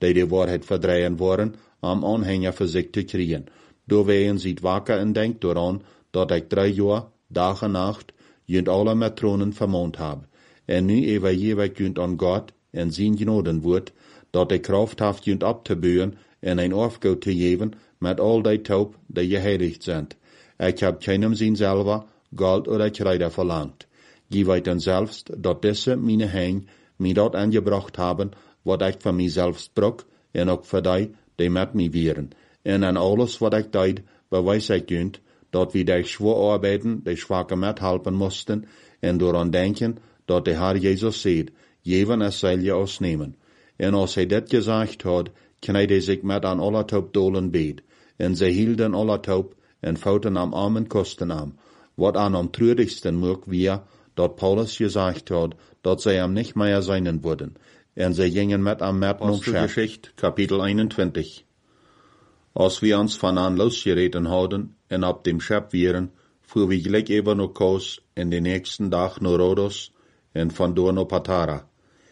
die Wahrheit verdrehen worden, am Anhänger für sich zu kriegen. Da wären sie wacker en denkt daran, dat ich 3 Jahr, Tag en Nacht, jünd alle Matronen vermont hab. En nu evalueer jünd an Gott en zijn genoden wordt, dat ik kracht haft jünd abzubühen en een Aufgabe te geven met al die taub, die geheiligt sind. Ich hab keinem sin selber Gold oder Kleider verlangt. Je weet dan selbst, dat diese meine Hein mir dort angebracht haben, wat ich für mich selbst brauch, en ook für die mit mir wären. En an alles, wat ich deed, beweis ich jünd, dat wir die schwer arbeiten, die Schwache mithelfen mussten, en daran denken, dat der Herr Jesus sagt, jeden es soll je ausnehmen. En als hij dit gesagt hat, kneide sich mit an aller Taub dolen beet, en sie hielden aller Taub, en fouten am armen Kosten am, wat am trüdigsten mög wir, dat Paulus gesagt hat, dat sie am nicht mehr seinen würden, en sie gingen mit am Apostelgeschichte, Kapitel 21. Als wir uns von an losgereden hadden, en ab dem Schep wären, fuhr wir gleich eben noch Kos, en den nächsten Tag nach Rhodos, en von dort nach Patara.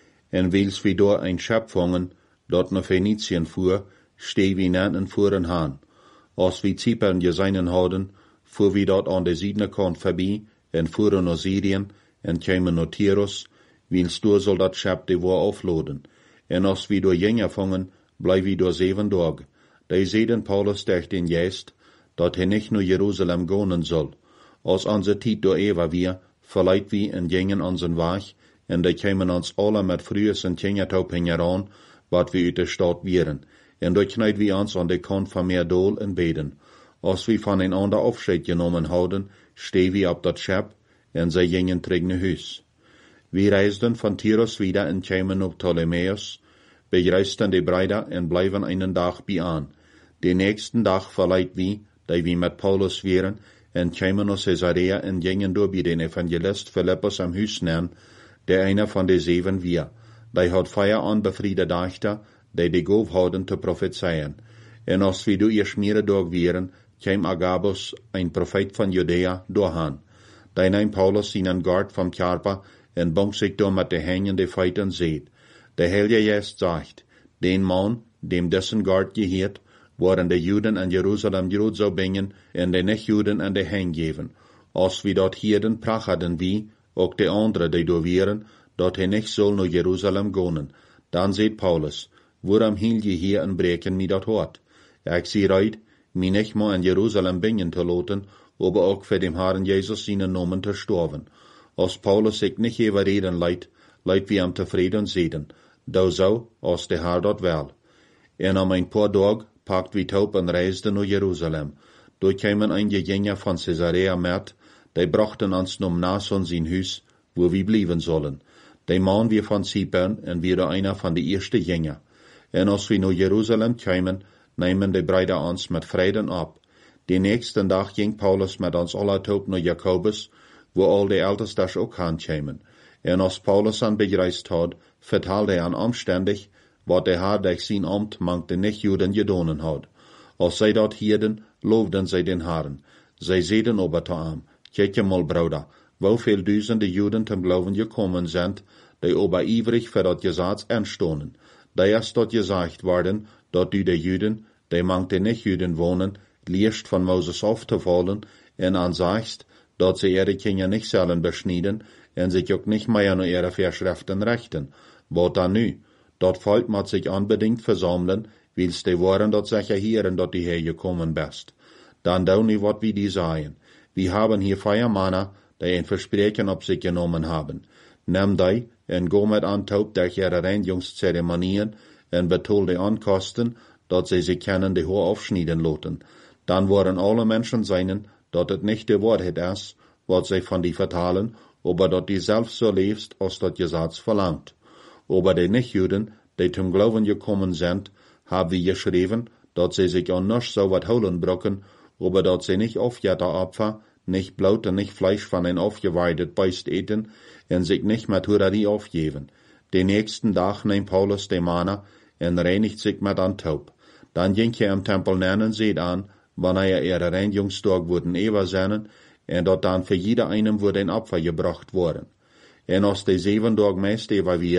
En wils wir dort ein Schep fangen, dort nach Phönizien fuhr, steh wir nanten fuhren han. Als wir Zypern geseinen hadden, fuhr wir dort an der Südnerkant vorbei, en fuhren nach Syrien, en kämen nach Tyrus, wils du soll dat Schep de war aufladen. En als wir dort jünger fangen, bleib wir dort 7 Tage. Die sehen Paulus durch den Geist, dat hij nicht nur Jerusalem gehen soll. Als onze Tijd door Eva wir, verleiht wir en gingen unseren Weg, en die kämen uns alle mit frühes en Tingertaub heran, wat wir uit der Stadt wären. En da kneid wir uns an de Kant von mehr Dol en beten. Als wir voneinander Aufschied genommen hadden, steh wir ab dat Schep, en sie gingen terug naar Huis. Wir reisden von Tyrus wieder en kämen op Ptolemäus, begreisten die Brüder en blijven einen Tag bei an. Den nächsten Tag verleiht wir, die wir mit Paulus wären, en kämen nach Caesarea en gingen door bij den Evangelist Philippus am Huis nemen, der einer von den 7 wir. Die hat Feier an befriede Dachter, die Gauf hadden te prophezeien. En als wir door ihr Schmiere door wären, käm Agabus, ein Prophet von Judäa, doorhan. Die nahm Paulus seinen Gard vom Körper en bong sich door mit de hängende Feiten seht. Der Heilige Geist sagt, den Mann, dem dessen Gard gehört, waren die Juden an Jerusalem Jud zou bringen en de nicht-Juden an de Hang geven. Als wir dort hierden, prachaden wie, ook de andere die door wären, dat hij nicht soll naar Jerusalem gaan. Dan seht Paulus, waarom hiel je hier en breken mi dat hart? Ik zie reit, mi nicht mal in Jerusalem bingen te laten, aber ook für dem Herrn Jesus seinen Namen te sterven. Als Paulus sich nicht überreden leidt wir am tevreden zeden, da so, als de Herr dat wel. En am ein paar Tag pakt wie taub en reisden naar Jerusalem. Dort kämen einige Jünger von Caesarea met, die brachten uns nom Nason sein Huis, wo wir blieben sollen. Die Mann wir von Zypern en wir einer von de erste Jünger. En als wir naar Jerusalem kämen, nehmen die Brüder uns mit Frieden ab. Den nächsten Tag ging Paulus mit uns alle taub naar Jakobus, wo all die Ältestes ook kämen. En als Paulus an begreist had, vertelde er omstandig, wat de Herr durch sein Amt mank de nicht-Juden gedonen had. Als zij dat hierden, loofden zij den Herrn. Zij zeiden ober te hem, kijk mal, Bruder, hoeveel duizenden Juden zum Glauben gekommen sind, die ober ivrig für dat Gesetz entstonden. Da ist dort gesagt worden, dat du de Juden, die mank de nicht-Juden wohnen, liest von Moses aufzufallen, en ansagst, dat sie ihre Kinder nicht sollen beschneiden, en sich ook nicht mehr nur ihre Verschriften rechten. Wat dan nu? Dat Volk moet sich unbedingt versammeln, wils die waren dat sicher hieren, dat die hergekommen bist. Dan doen nie wat wie die sagen. Wir haben hier 4 Männer, die ein Versprechen auf sich genommen haben. Nimm die en go mit an taub durch ihre Reinigungszeremonien en betol die Ankosten, dat sie sich können die Haar aufschneiden lassen. Dann waren alle Menschen seinen, dat het nicht die Wahrheit ist, wat sie von die vertalen, aber dat die selbst so lebst, als dat Gesetz verlangt. Aber die Nicht-Juden, die zum Glauben gekommen sind, haben wir geschrieben, dat sie sich an nichts so wat holen brocken, aber dat sie nicht Opfer, nicht Blut und nicht Fleisch von ein aufgeweidet Beist eten, und sich nicht mit Hurerie aufgeben. Den nächsten Tag nimmt Paulus die Manna und reinigt sich mit an Taub. Dann ging er im Tempel nennen seht an, wann er ihre Reinigungstag wurden seinen, und dort dann für jeder einem wurde ein Opfer gebracht worden. En als die 7 Tage meist wären,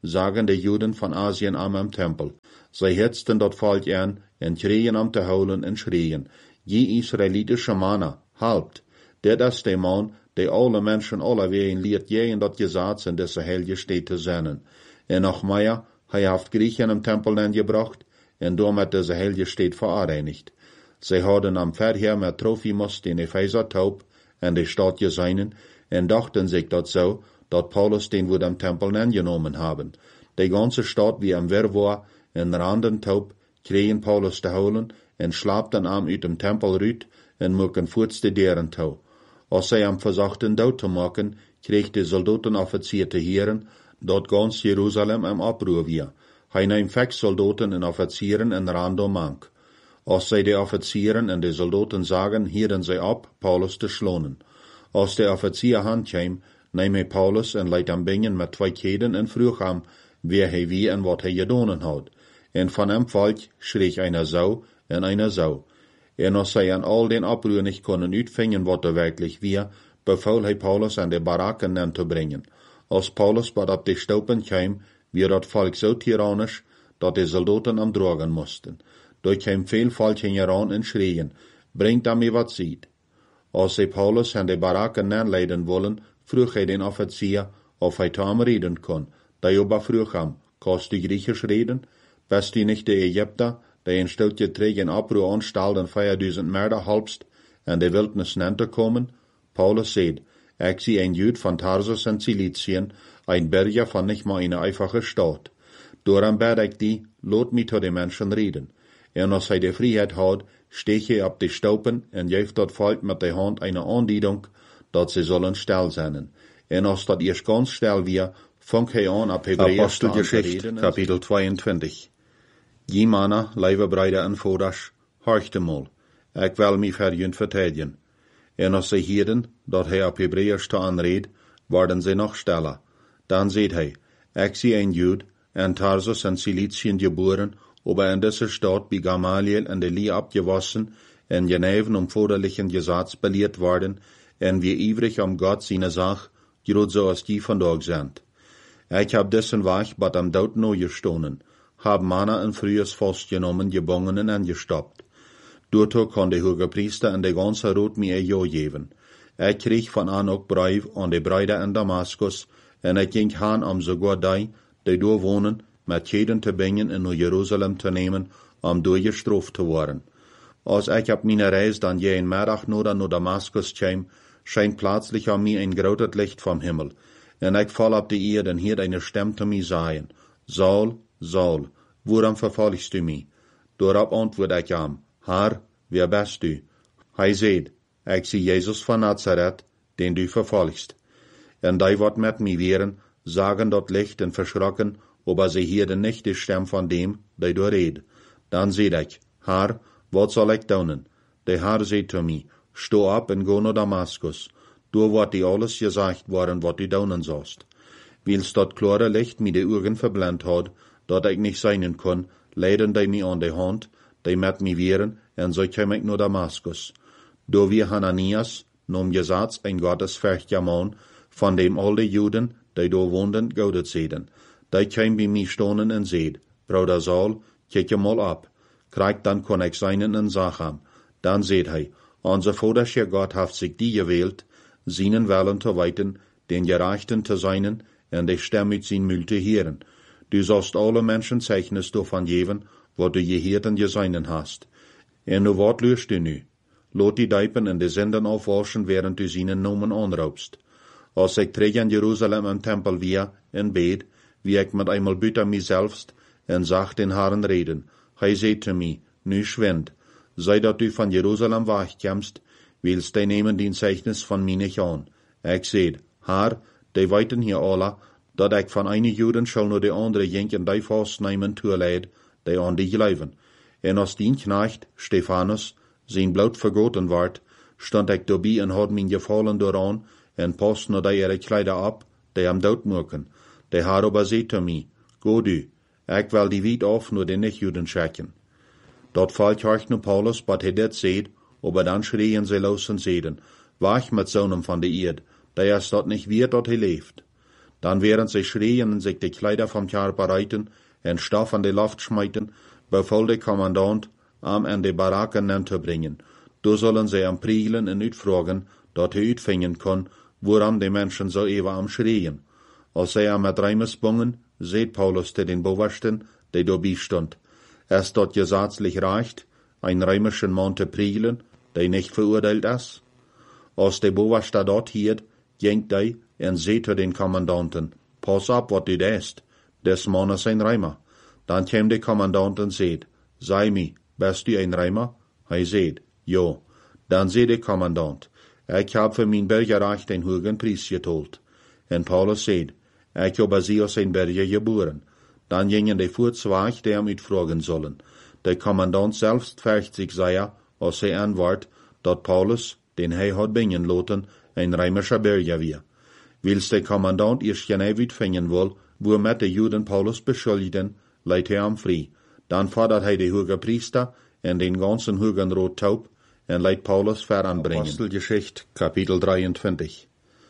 sagen die Juden von Asien am Tempel. Sie hetzten dort Volk an, en kregen am te holen en schrien, je israelitische Manna, halbt, der das der Mann, der alle Menschen alle wegen liert je in dat Gesetz in deze heilige Städte sennen. En noch mehr, haft Griechen im Tempel gebracht, en damit deze heilige Städte vereinigt. Sie hadden am Verher met Trophimus den Epheser taub, en de Stadt geseinen, en dachten sich dat so, dat Paulus den wohl am Tempel angenommen haben. Die ganze Stadt wie am Wirrwarr, en randen taub, kregen Paulus te holen, en schlapten am uit dem Tempel rüt, en moeken voorts de deren touw. Als zij am versuchten dood te maken, kreeg de Soldatenoffizier te heren, dat ganz Jerusalem am Abruhr wir. Hij neemt fix Soldaten en Offizieren en rando mank. Als zij de Offizieren en de Soldaten sagen, hieren zij op, Paulus te schlonen. Als de Offizier handkwam, neem hij Paulus en leidt hem bingen met 2 keden en vroeg hem, wer hij wie en wat hij gedonen had. En van hem volk schreeg einer Sau en einer Sau. En als zij aan al den Abruhr nicht konden uitvingen wat er wirklich wir, befahl hij Paulus aan de barakken nem te brengen. Als Paulus wat op de stopen kwam, wie dat volk zo tyrannisch, dat de Soldaten am drogen moesten. Door kwam veel volk heran en schrien, brengt aan mij wat ziet. Als zij Paulus aan de barakken neerleiden wollen, vroeg hij den Offizier, of hij tam reden kon. Daarover vroeg hem, kannst du Griechisch reden? Bist du nicht der Ägypter, der in stoutje tegen Abruhr anstalten 4000 Mörder halbst, en de Wildnis nente komen? Paulus sagt, ich zie ein Jud von Tarsus in Cilizien, ein Berger von nicht mal eine einfache Stadt. Daarom bid ich die, laat mich zu den Menschen reden. En als hij de Freiheit hat, steeg hij op de stopen en geeft dat volk met de hand eine Andiedung, dat ze sollen still zijn. En als dat eerst ganz still wir, fangt hij aan op Hebräisch te reden. Kapitel 22. Je Manna, lieve Brüder en Vaders, horchte mal, ik wil mij voor jullie vertellen. En als zij hielden, dat hij op Hebräisch te aanreed, worden zij nog stiller. Dan zegt hij, ik zie een Jud, en Tarsus en Cilizien geboren, aber in deze stad bij Gamaliel en de Lie abgewassen, en geneven vaderlichen Gesetz belehrt worden, en wie ivrig Gott seine Sach, groot zoals die vandaag zijn. Ik heb dessen Weg bat am dood no gestonen, hab Manna en frühes vastgenommen, gebongenen en gestoppt. Daartoe kon de hoge priester en de ganze Rot mir een ja geven. Ik kreeg van aan ook brief aan de Brüder in Damaskus, en ik ging haan om sogar die door wonen, met jeden te brengen en naar Jeruzalem te nemen, om doorgestraft te worden. Als ik op mijn reis dan je een middag naar Damaskus kwam, schijnt plötzlich aan mij een groot licht vom Himmel, en ik val op de Erde en hiert eine Stimme te mij zeggen, Saul, Saul, waarom verfolgst du mich? Daarop antwoord ik hem, Herr, wer bist du? Hij zei, ik zie Jezus van Nazareth, den du verfolgst. En die wat met mij wären, sagen dat licht en verschrocken, aber sie hierden nicht die Stimme von dem, der du red. Dan zei ik, Herr, wat zal ik doen? De Herr zei zu mij, sto op en go naar Damaskus. Door wordt die alles gesagt worden, wat du doen sollst. Wils dat klare licht mij de Augen verblendt had, dat ik niet zijn kon, leiden die mij aan de hand, die met mij wären, en zo kwam ik naar Damaskus. Door wie Hananias, nom Gesetz ein gottesfürchtiger Mann, von dem all die Juden, die da woonden, goudet zeiden. Die kwam bij mij stonen en zeid, Bruder Saul, kijk je mal ab. Krijg dan kon ik seinen en zag hem. Dan zeid hij, onze vadersche Gott heeft zich die gewählt, seinen Willen te weiten, den Gerechten te seinen, en de stem uit zijn mund te heren. Du sollst alle Menschen Zeichnis davon geben, wat du geheerd en geseinen hast. En nu wat lust du nu? Laat die Dijpen en de Sünden aufwaschen, während du seinen Namen anraubst. Als ik terug in Jerusalem im Tempel weer en bed, wie ik met einmal büter mich selbst, en zag den Herrn reden. Hij zei zu mir, nu schwind, sei dat du von Jerusalem wegkommst, willst die nehmen den Zeichnis von mir nicht an. Ik zei, Herr, die weiten hier alle, dat ik van eine Juden schall nur de andere jenken die vastnemen toeleid, die an die geloven. En als die Knecht, Stephanus, zijn bloed vergoten werd, stond ik daarbij en had mijn gevallen dooraan, en pas naar die ihre Kleider ab, die am dood moeken. De Herr aber zei zu mij, go du, ik wil die wiet af naar de nicht-Juden schicken. Dat volk horcht nu Paulus, wat hij dit zeid, aber dan schrien sie los en zeiden, weg met zonen van de Erd, die is dat nicht weer dat hij leeft. Dann während sie schreien und sich die Kleider vom Körper reiten und Stoff an die Luft schmeiten, befahl der Kommandant, an die Baraken zu bringen. Da sollen sie am Prielen und uitfragen, dat hij uitvinden kon, waarom die Menschen so even am schreien. Als zij met Reimes bungen, seht Paulus te den Bewachten, der dabei stund. Es dort gesetzlich reicht, ein römischen Mann zu prielen, der nicht verurteilt ist. Als der Bewachter dort hielt, ging der und seht zu den Kommandanten, pass ab, wat du tust, des Mann ist ein Römer. Dann käm der Kommandant und seht, sei mi, bist du ein Römer? Er seht, jo. Dann seht der Kommandant, ich hab für mein Bürgerrecht den hohen Preis getollt. Und Paulus seht, ich hab sie aus ein Bürger geboren. Dann gingen die Vorzweig, die ihm uitfragen sollen. Der Kommandant selbst fürcht sich sehr, als er antwortet, dat Paulus, den er hat bringen lassen, ein römischer Bürger war. Wils der Kommandant erst genau uitfinden will, womit die Juden Paulus beschuldigen, leiht er am frei. Dann fordert er die hohe Priester und den ganzen hohen Rat taub und leiht Paulus voranbringen. Apostelgeschichte, Kapitel 23.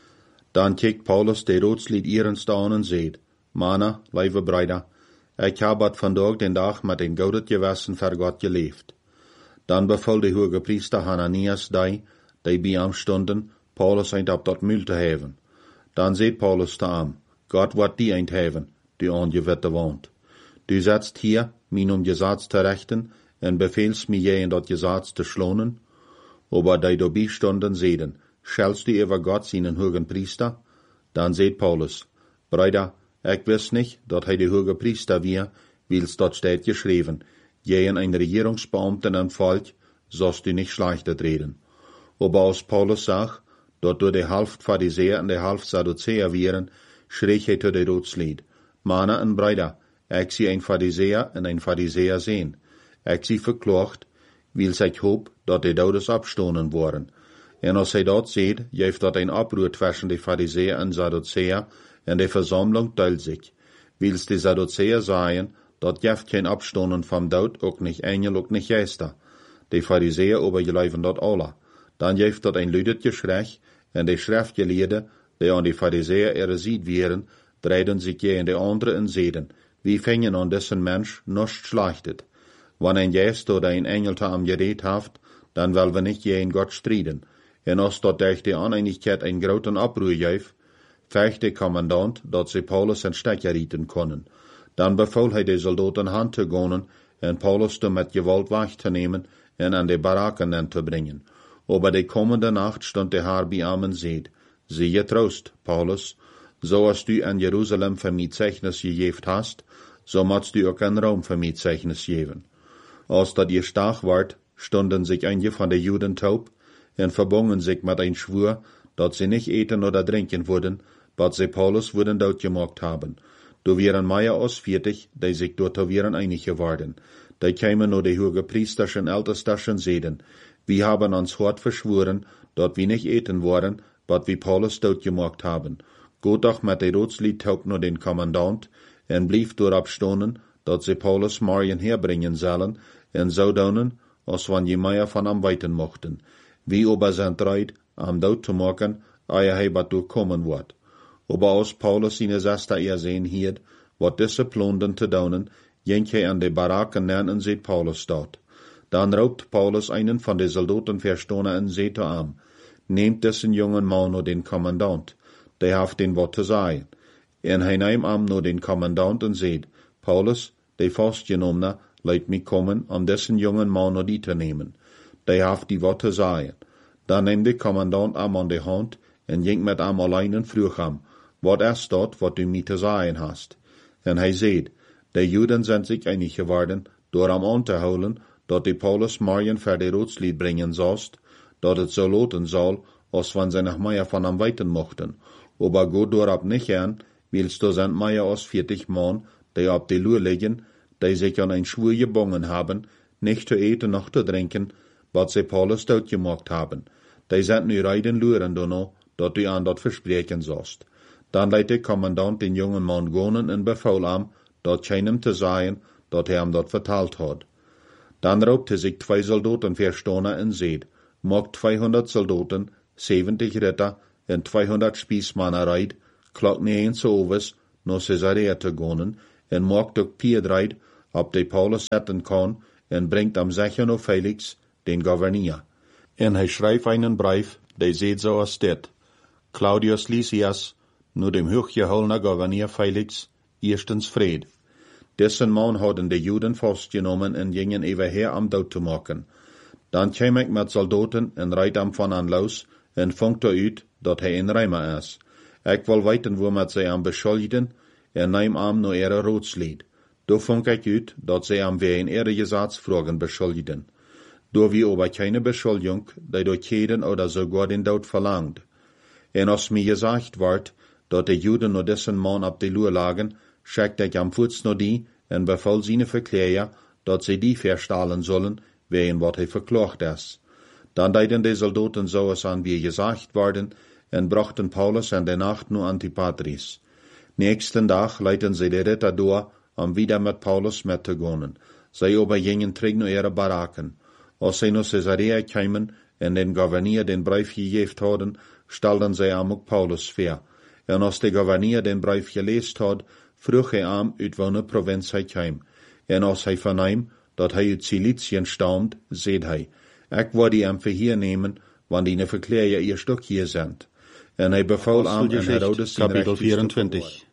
Dann kijkt Paulus die Ratslied ernst an und seht, Mana, lieve Brüder, ich hab vandaag den Tag mit den Godet gewessen für Gott gelebt. Dann befahl der hohe Priester Hananias die bei ihm stunden, Paulus eint ab dat Mühl zu haben. Dann seht Paulus zu ihm, Gott wird die eint haben, die angewitte wohnt. Du setzt hier, mein Gesetz zu rechten, und befehlst mir je in dat Gesetz zu schlonen, aber die dabei stunden sehen, schellst du über Gott seinen hohen Priester? Dann seht Paulus, Brüder, ich weiß nicht, dat hij de hoge Priester wie, wils dort steht geschrieben, jeen ein Regierungsbeamten en Volk, sollst du nicht schlechtet reden. Aber als Paulus sagt, dat du de Halft Pharisäer und de Halft Sadduzäer wären, schrie hij zu de Ratslied, Männer en Brüder, ich sie ein Pharisäer und ein Pharisäer sehen. Ich sie verklacht, wils ich hoop, dat de Daudes abstonen worden. En als hij dat seht, geeft dat ein Abruhr zwischen de Pharisäer en Sadduzäer, en de Versammlung teilt sich. Wils die Sadduzäer sagen, dat jeft kein Abstonen vom Dood, ook nicht Engel, ook nicht Geister. Die Pharisäer aber geloven dat alle. Dann jeft dat ein lüdet Geschrech, en de Schriftgelehrden, die an die Pharisäer eresied wären, dreiden sich je in de andere en zeden, wie fingen an dessen Mensch nicht schlechtet. Wann ein Geist oder ein Engel ta am Gerät haft, dann will wir nicht je in Gott striden. En als dat durch die Uneinigkeit ein großen Abruhr geeft, fürcht der Kommandant, dat sie Paulus en Stecker rieten können. Dann befahl er die Soldaten Hand zu gehen und Paulus mit Gewalt wegzunehmen und an die Baraken zu bringen. Aber die kommende Nacht stund der Herr bei ihm und seht, siehe Trost, Paulus, so als du an Jerusalem für mich Zeichnis gegeben hast, so musst du auch an Rom für mich Zeichnis geben. Als dat ihr stark ward, stunden sich einige von den Juden taub und verbogen sich mit ein Schwur, dat sie nicht eten oder trinken würden, was sie Paulus würden dort gemacht haben. Da wären Meier aus 40, die sich dort wären einig geworden. Die kämen nur die hohe Priesterschen Ältesterschen sehen. Wir haben uns hart verschworen, dat wir nicht eten wollen, was wir Paulus dort gemacht haben. Gott auch mit der Ratslied taub nur den Kommandant, und blieb dort abstonen, dat sie Paulus morgen herbringen sollen, und so donen, als wann je Meier von am weiten mochten. Wie aber sind reit, am Dood zu machen, ehe hij wat durchkommen wird. Aber als Paulus seine Schwester ersehen hielt, wat diese Plunden zu daunen, ging er an die Baraken nähen und seht Paulus dort. Dann raubt Paulus einen von den Soldaten verstohne und seht ihm, nehmt dessen jungen Mann nur den Kommandant, der haft den Wort zu sagen. En hij nahm am nur den Kommandant und seht, Paulus, der Fastgenommene, leit mich kommen, dessen jungen Mann nur die zu nehmen. Der haft die Wort zu sagen. Dann nahm der Kommandant am an die Hand und ging mit am allein und frug am, wat ist dort, wat du mir zu sagen hast? En hij seht, die Juden sind sich einig geworden, door am anzuholen, dat die Paulus morgen für die Ratslied bringen sollst, dat het so loten soll, als wann sie nach Meier von am weiten mochten. Aber gut dorab nicht an, willst du sind Meier aus 40 Mann, die ab die Lur liegen, die sich an ein Schwur gebungen haben, nicht zu eten noch zu trinken, was sie Paulus dort gemacht haben. Die sind nu reiden luren du noch, dat du an dat versprechen sollst. Dann leidt der Kommandant den jungen Mann gehen und befahl ihm, dat keinem zu sagen, dat er ihm dat vertalt hat. Dann raubte sich 2 Soldaten verstohne und seht, mag 200 Soldaten, 70 Ritter und 200 Spießmänner reit, klok 9 s'ovens naar Caesarea te gaan en maakt ook piedrijd op de Paulus zetten kan en brengt am zeggen op Felix, den gouverneur. En hij schrijft einen brief, die zegt zo als dit: Claudius Lysias, nu dem hochgeholene gouverneur Felix, erstens vrede. Dessen man hadden de Juden vastgenomen en gingen even her am dood te maken. Dan kwam ik met soldaten en rijd am van aan los en vond uit dat hij een Rijmer is. Ik wil weten hoe met zij am beschuldigden en neem am naar ihre raadslied. Då vond ik uit dat zij am weer in ihre Gesatzfragen beschuldigden. Door wie aber keine Beschuldigung, die durch jeden oder sogar den Tod verlangt. En als mir gesagt wordt, dat de Juden nur dessen Mann ab de Loer lagen, schickt ich am Fuß nur die en beval seine Verkläger, dat sie die verstahlen sollen, wegen wat hij verklacht is. Dan deiden de Soldaten zoals an wie gesagt worden, en brachten Paulus en de Nacht nu Antipatris. Nächsten Dag leiten sie de Ritter door, om wieder mit Paulus met te gaan. Zij aber gingen terug naar ihre Baraken. Als zij naar Caesarea kwamen en den Gouverneur den brief gegeven hadden, stelden zij am ook Paulus voor. En als de Gouverneur den brief gelezen had, vroeg hij am uit welke provincie hij kwam. En als hij verneem dat hij uit Ciliciën stamt, zei hij: Ik wil die am verhier nemen, want die verkläger ihr stuk hier zijn. En hij beval am en Herodes zijn Kapitel 24.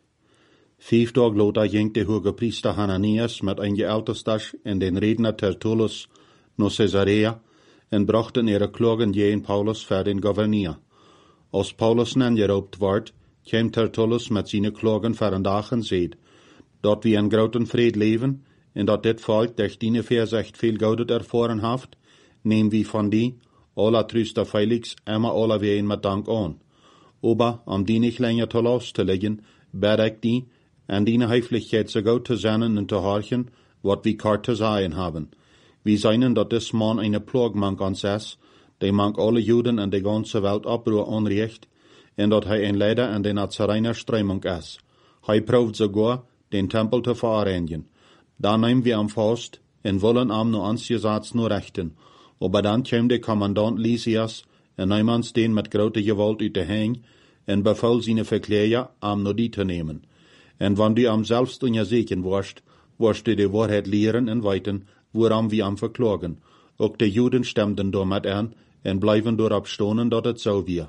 5 dagen later ging de hoge priester Hananias met een Ältestas en den Redner Tertullus naar Caesarea en brachten ihre Klagen gegen Paulus voor den Gouverneur. Als Paulus aangeroepen wordt, kwam Tertullus met zijn Klagen voor een dag en zei, dat we in groten vrede leven en dat dit volk durch die Verzicht veel goud ervaren heeft, nemen we van die, alle tröster Felix, immer alle weer met dank aan. Aber, om die niet länger te los te leggen, bid ik die, en die Höflichkeit so gut zu sein und zu horchen, wat we kort zu sagen haben. Wir seien, dat dis man eine Plage mank ons is, die mank alle Juden in de ganze Welt Abruhr anricht, en dat hij een leider in de Nazarener Strömung is. Hij proeft sogar, den Tempel te vereinigen. Dan nehmen wir am vast, en wollen am nur ans Gesetz nur rechten. Aber dann kwam de Kommandant Lysias, en neem ons den met grote gewalt uit de heen, en beval seine Verkläger, am nur die te nemen. En wann du am selbst untersegen warst du die Wahrheit lehren en weiten, woran wir am verklagen. Auch de Juden stemden damit an, en blijven daarop stonen dat het zo weer.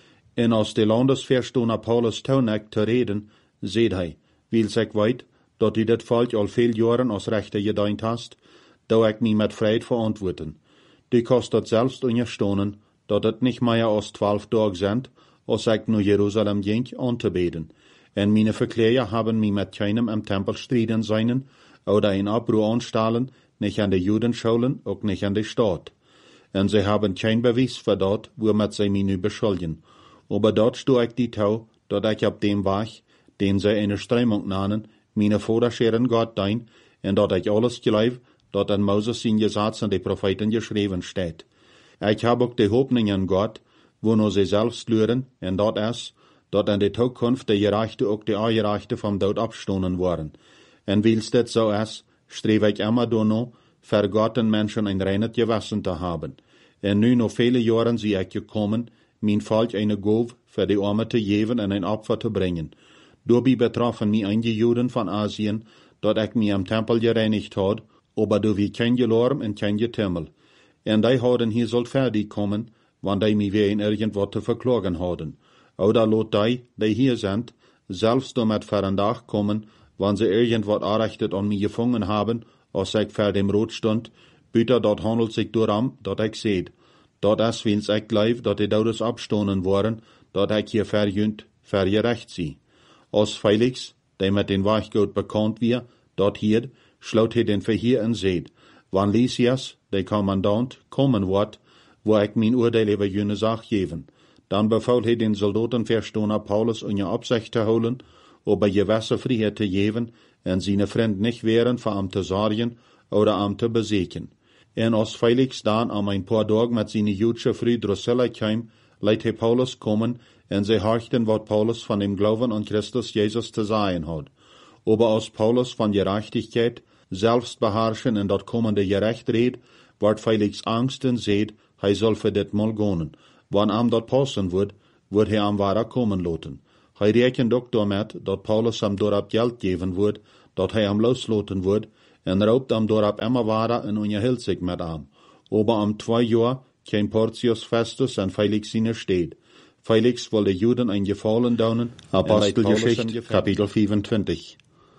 En als de landesverstoner Paulus toenek te reden, zei hij, wils ik weet, dat u dit volk al veel jaren als rechter gedient hast, dat ik me met vrijheid verantwoorden. Du kost dat zelfs onderstonen, dat het niet meer als 12 dagen zijn, als ik naar Jeruzalem ging aan te beden. En meine Verkläger haben mich mit keinem im Tempel striden seinen, oder in Abruhr anstahlen, nicht an die Judenschulen, auch nicht an die Stadt. En sie haben kein Beweis für dort, womit sie mich nu beschuldigen. Aber dort stu ich die Tau, dat ich ab dem Weg, den sie eine Strömung nannen, meine Vorderscheren Gott dein, en dat ich alles glaub, dat an Moses in Gesetz und die Propheten geschrieben steht. Ich hab auch die Hoffnung an Gott, wo nur sie selbst lüren, en dat is, dat in de toekomst de Gerechte ook de Ongerechte vom Dood abstonen worden. En wils dit zo is, streef ik immer daarna, voor Gott en Menschen een reines Gewissen te haben. En nu nog vele jaren zie ik gekommen, mijn volk eine Gove voor de Arme te geven en een Opfer te brengen. Daarbij betroffen mij einige Juden van Asien, dat ik mij am Tempel gereinigt had, aber du wie kein Gelorm en kein Getümmel. En die hadden hier soll fertig kommen, wann die mij weer in irgendwas te verklagen hadden. Oder lot die hier sind, selbst damit für einen Tag kommen, wann sie irgendwas errichtet an mich gefangen haben, als ich vor dem Rot stund, bitte dort handelt sich darum, dat ich seht. Dat is wins ich glaub, dat die Todes abstonen worden, dat ich hier vergerecht sie. Als Felix, der mit den Weichgut bekannt wir, dort hier, schloot hij den Verhier en seht, wann Lysias, der Kommandant, kommen wird, wo ich mein Urteil über jene Sache geben. Dan beval hij den Soldatenverstoner Paulus in je Absicht te houden, aber gewisse Freiheit te geven en seine Freund nicht wären für am te sorgen oder am te beseeken. En als Felix dan am ein paar Tage mit seine jüdische Frau Drusilla kam, leidt hij Paulus kommen en sie horchten, wat Paulus von dem Glauben an Christus Jesus te sagen hat. Aber als Paulus von Gerechtigkeit, Selbstbeherrschen en dat kommende Gerecht redt, wordt Felix Angst en seht, hij soll für dit mal gehen. Wann am dat passen wird hij am wahrer kommen laten. Hij rekent ook damit, dat Paulus hem doorop geld geven wordt, dat hij hem losloten wordt, en roopt hem doorop immer weiter en unterhält sich mit ihm. Aber am 2 Jahr kam Porcius Festus en Felix in steed. Felix wollte Juden ein Gefallen daunen, Apostelgeschichte, Kapitel 25.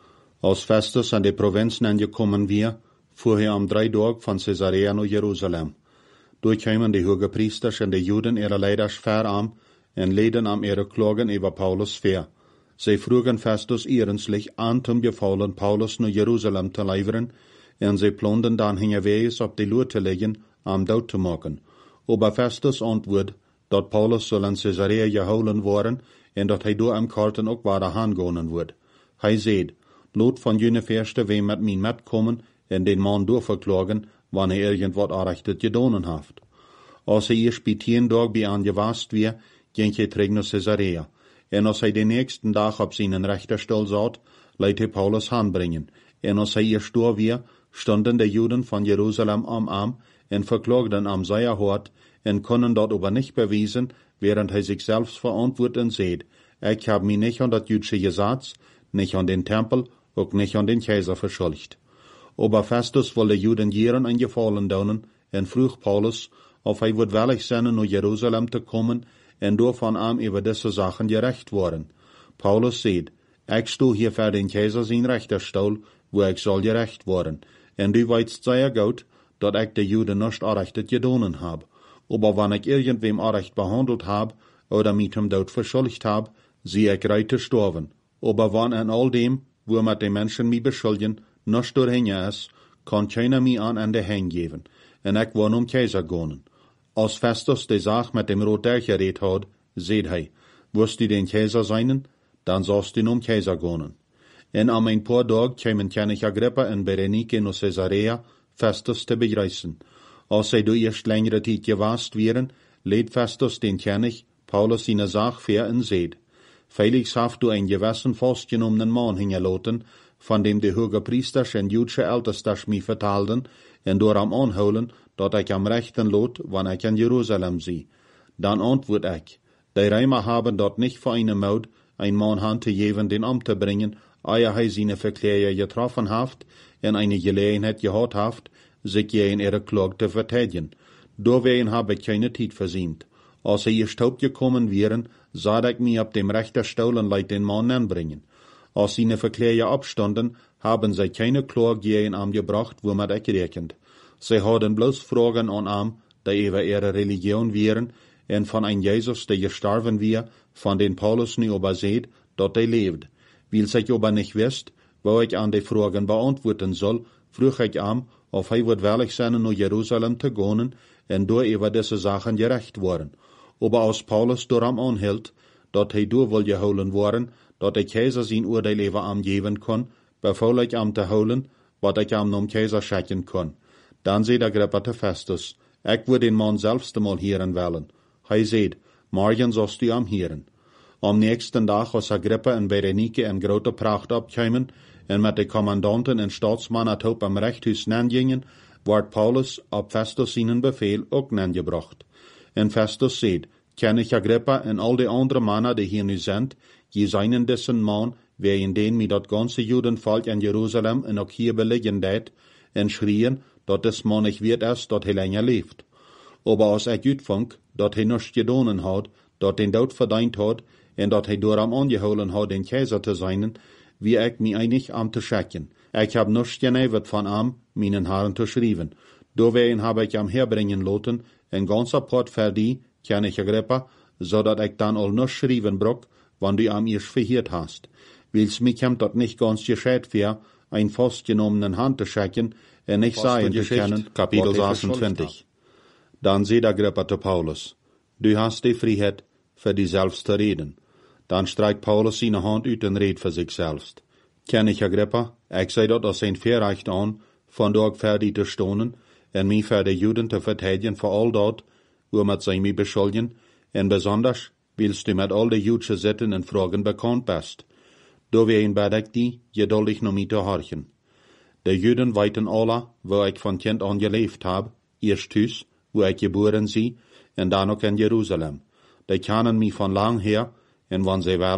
Als Festus an die Provinzen angekommen wir, fuhr er am 3 Tage von Caesarea nach Jerusalem. Dort kamen die Hogepriesters und die Juden ihre Leiders verarm en leden am ihre Klagen über Paulus ver. Sie frugen Festus ernstlich an zum Gefallen, Paulus nach Jerusalem zu leiveren, en sie planten dann hingewees op die Loer te leggen, am dood te maken. Aber Festus antwoord, dat Paulus soll in Caesarea gehouden worden, en dat hij door am Karten ook waar aangonen wordt. Hij zeid, lot van jene verste wem met mij metkommen, en den man doorverklagen, wanneer hij irgendwat aanrechtet gedonen heeft. Als hij eerst bij 10 dagen bij aangewast weer, ging hij terug naar Caesarea. En als hij de nächsten dag op zijn rechterstoel zat, liet hij Paulus aanbrengen. En als hij eerst door weer, stonden de Juden van Jerusalem am Arm en verklagten am zeer hart en konden dat aber nicht beweisen, während hij zich zelfs verantwoordt en zeid, ik heb mij niet aan dat Jüdische Gesetz, nicht an den Tempel, ook nicht an den Kaiser verschuldigt. Aber Festus wollte Juden jeren en Gefallen daunen en vroeg Paulus, of hij would willig zijn naar Jerusalem te komen en door van hem über diese Sachen gerecht worden. Paulus zeid, ik sto hier voor den Kaiser zijn rechterstoel, wo ik zal gerecht worden, en du weißt sehr gut, dat ik de Juden nicht arrechtet gedonen heb. Aber wann ik irgendwem arrecht behandelt heb, oder mit dem Tod verschuldigt heb, zie ik reit te sterven. Aber wann in all dem, wo met de Menschen mij beschuldigen, nicht doorheen is, kan keiner mij aan de heen geven, en ik wil Kaiser gaan. Als Festus de zaak met dem Roter gereed had, zeid hij, wirst du den Kaiser zijn, dan zost du Kaiser gaan. En am ein paar Tag kwamen König Agrippa en Berenike naar Caesarea, Festus te begreizen. Als zij door eerst längere tijd gewast wären, leed Festus den König, Paulus seine Sache ver en zeid. Felix haft du ein gewissen vastgenommenen Mann hingelaten, von dem die Hogepriesters en Jüdische Ältesters mij vertaalden, en door hem aanhouden, dat ik am rechten lot, wanneer ik in Jerusalem zie. Dan antwoord ik, die Römer haben dat nicht für eine Maut, ein Mann hand te geven den Amt te bringen, eer hij seine Verkläger getroffen haft, en eine Gelegenheit gehad haft, sich gegen ihre Klage te verteidigen. Doorwegen habe ich keine Zeit versiemt. Als sie ihr Staub gekommen wären, sah ich mich ab dem Richterstuhl und leit den Mann anbringen. Als seine Verkläger abstanden, haben sie keine Klage gegen ihn gebracht, womit ich rechnet. Sie hadden bloß Fragen an ihm, die über ihre Religion wären, en von ein Jesus, der gestorben wir, von den Paulus nu aber seht, dat er lebt. Weil sich aber nicht wisst, wo ich an die Fragen beantworten soll, vroeg ich ihm, of hij wird willig zijn naar Jerusalem te gaan en door über diese Sachen gerecht worden. Aber als Paulus door hem aanhield, dat hij door wil gehouden worden, dat de Kaiser zijn oordeel over hem geven kon, beval ik hem te houden, wat ik hem nom Kaiser schicken kon. Dan zei Agrippa te Festus, ik wil den man zelfs te mal hieren willen. Hij zei, morgen zost u hem hieren. Am nächsten Tag, als Agrippa en Berenike in grote pracht opkwamen en met de commandanten en staatsmannen op am rechthuis nangingen, werd Paulus op Festus zijn bevel ook nangebracht. En Festus zei, König Agrippa en al de andere mannen die hier nu zijn, je zijn dessen man, wegen den mij dat ganze Judenvolk in Jerusalem en ook hier belegen deed, en schrien, dat des man nicht wird ist, dat hij länger leeft. Aber als ik uitvond, dat hij nichts gedonen had, dat den dood verdient had, en dat hij door hem aangehouden had den Kaiser te zijn, wie ik mij einig am te schicken. Ik heb nichts geneverd van hem, meinen Herren te schrijven. Doorwegen heb ik hem herbringen laten, en ganz apart voor die, König Agrippa, zodat ik dan al nichts schrijven brok, wann du am eerst verhiert hast. Wils mich hem dat nicht ganz gescheit für, ein fastgenommenen Hand te schicken, en nicht sagen te kennen, Kapitel 26. Dan zei Agrippa te Paulus, du hast die Freiheit, für dich selbst zu reden. Dan streikt Paulus seine Hand uit en redt für sich selbst. König Agrippa, ik zei dat als een Verrecht an, von dort fertig te stonen, en mij für die Juden te verteidigen voor al dat, womit zij mij beschuldigen, en besonders, willst du mit all de Jüdische Sitten en Fragen bekannt bist. Doorwegen bid ik die, geduldig naar mij te horchen. De Juden weten alle, wo ik van kind aan geleefd heb, eerst thuis, wo ik geboren zie, en dan ook in Jerusalem. Die kennen mij van lang her, en wann sie willen,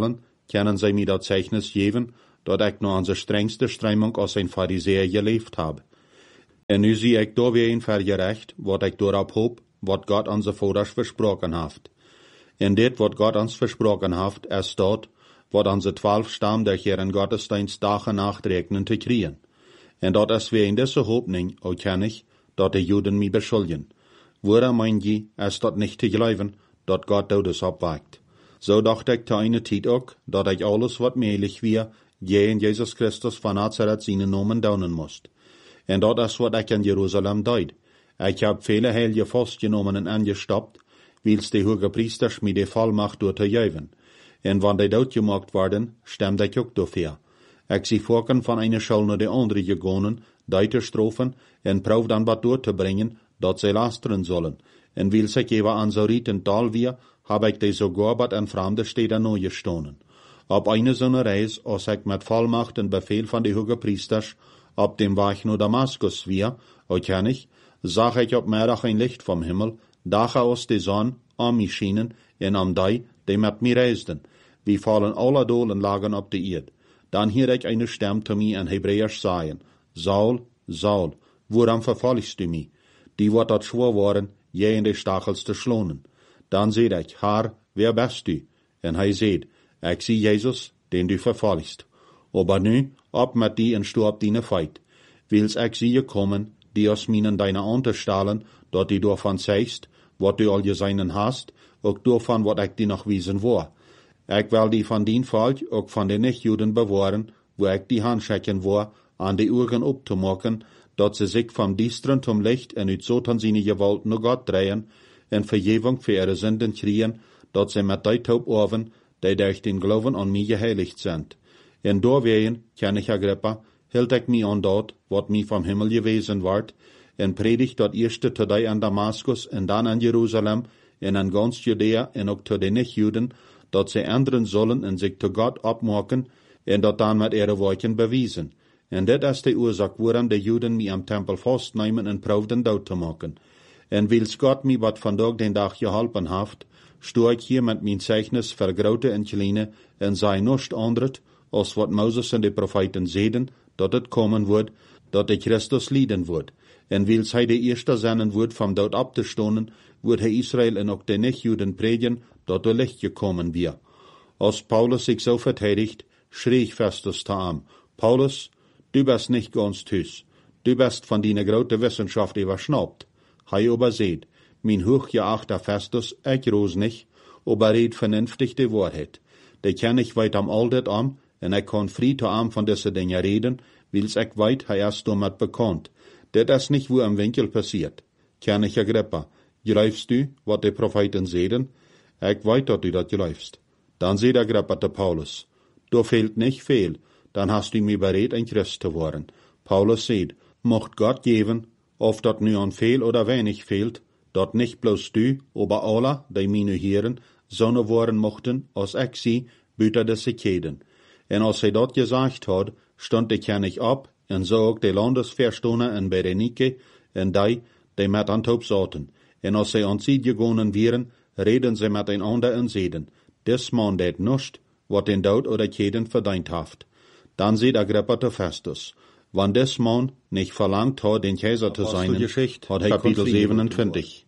können sie mir das Zeichnis geben, dat ich nur unsere strengste Strömung als ein Pharisäer gelebt habe. Und nu zie ich da weer vergerecht, wat ich daarop hoop, wat Gott onze Vaters versprochen heeft. En dit wat Gott ons versprochen heeft, is dat, wat onze 12 Stammen der Herren Gottesdienst Tag en Nacht rekenen te kriegen. En dat is weer in deze hoopning, ook ken ik, dat de Juden mij beschuldigen. Woran mein je, is dat niet te geloven, dat Gott Todes opwekt. Zo dacht ik te eine tijd ook, dat ik alles wat möglich wie, je in Jesus Christus van Nazareth zijn Namen daunen moest. En dat is wat ik in Jeruzalem deed. Ik heb vele heilige vastgenomen en angestapt, wils de hoge priesters mij de volmacht door te geven. En wanneer die doodgemaakt worden, stemde ik ook dafür. Ik zie volken van eine Schule naar de andere gegaan, die te strafen en proef dan wat door te brengen, dat zij lasteren zullen. En wils ik even aan zo rieten taal weer, heb ik die sogar wat in vreemde steden neergestonen. Op eine zo'n reis, als ik met volmacht en bevel van de hoge priesters op dem Weg naar Damaskus weer, ook ken ik, zag ik op middag een licht vom Himmel, dagen aus de zon, aan mij schijnen, en aan die met mij reisden. Wie vallen alle dolen lagen op de eerd. Dan hier ik eine stem te mij in Hebräisch sagen, Saul, Saul, waarom verfolgst du mij? Die wordt dat schwor worden, je in de stachels te schlonen. Dan zei ik, Herr, wer bist du? En hij zei, ik zie Jezus, den du verfolgst. Aber nu, op met die en stu op die feit. Wils ik zie je komen, die aus minen deine unterstalen, dat die daarvan zeigst, wat du al geseinen hast, ook daarvan wat ik die nog wiesen woor. Ik wil die van dien volk, ook van de nicht-Juden bewaren, wo ik die handschecken woor, aan de ogen op te maken, dat ze zich van diesteren zum Licht en uit zotan zijn gewalt naar God drehen, en vergeving voor ihre Sünden kriegen, dat ze met die taub oven, die durch den Glauben an mij geheiligt sind. En doorwegen, König Agrippa, hield ik mij aan dat, wat mij vom Himmel gewesen wordt, en predigt dat eerste te die aan Damaskus en dan aan Jeruzalem, en aan ganz Judea en ook te de nicht-Juden, dat zij ändern zullen en zich te God opmaken, en dat dan met ihre werken bewijzen. En dit is de oorzaak waarom de Juden mij am Tempel vastnemen en proefden dood te maken. En wils God mij wat vandaag den dag geholpen heeft, stoor ik hier met mijn zeichnis voor grote en kleine, en zei nichts anderes, als wat Moses en de profeten zeiden, dat het komen wordt, dat de Christus lijden wordt. En wils hij de eerste zenden wordt van dood op te stonen, wordt hij Israël en ook de nicht-Juden predigen, dat er licht gekommen wird. Als Paulus sich so verteidigt, schrie ich Festus te aan, Paulus, du bist nicht ganz thuis. Du bist von deiner grote Wissenschaft überschnappt. Hij überseht, mein hochgeachter Festus, ich roos nicht, aber red vernünftig die Wahrheit. Die kenn ich weit am Altet an, en ich kann frei te aan von diese Dinge reden, wils ich weit hij erst damit bekannt. Dit is nicht wo im Winkel passiert. König Agrippa, geloofst du, wat de Propheten zeiden? Ich weet dat du dat geloofst. Dan zei Agrippa te Paulus, du fehlt nicht viel, dan hast du mir bereid ein Christ te worden. Paulus zei, mocht Gott geben, of dat nu an veel oder wenig fehlt, dat nicht bloß du, aber alle, die meine Herren, sonne worden mochten, als ich sie, buiten de Sekeden. En als hij dat gesagt had, stond de König op, en zo ook de landesverstoner en Berenike, en die met aan top zaten. En als zij aan zee gegaan waren, reden ze met einander en zeiden, des man deed nichts, wat den dood oder Keden verdient heeft. Dan zei Agrippa te Festus, wann des man nicht verlangt hat, den Kaiser zu sein, hat Kapitel 27.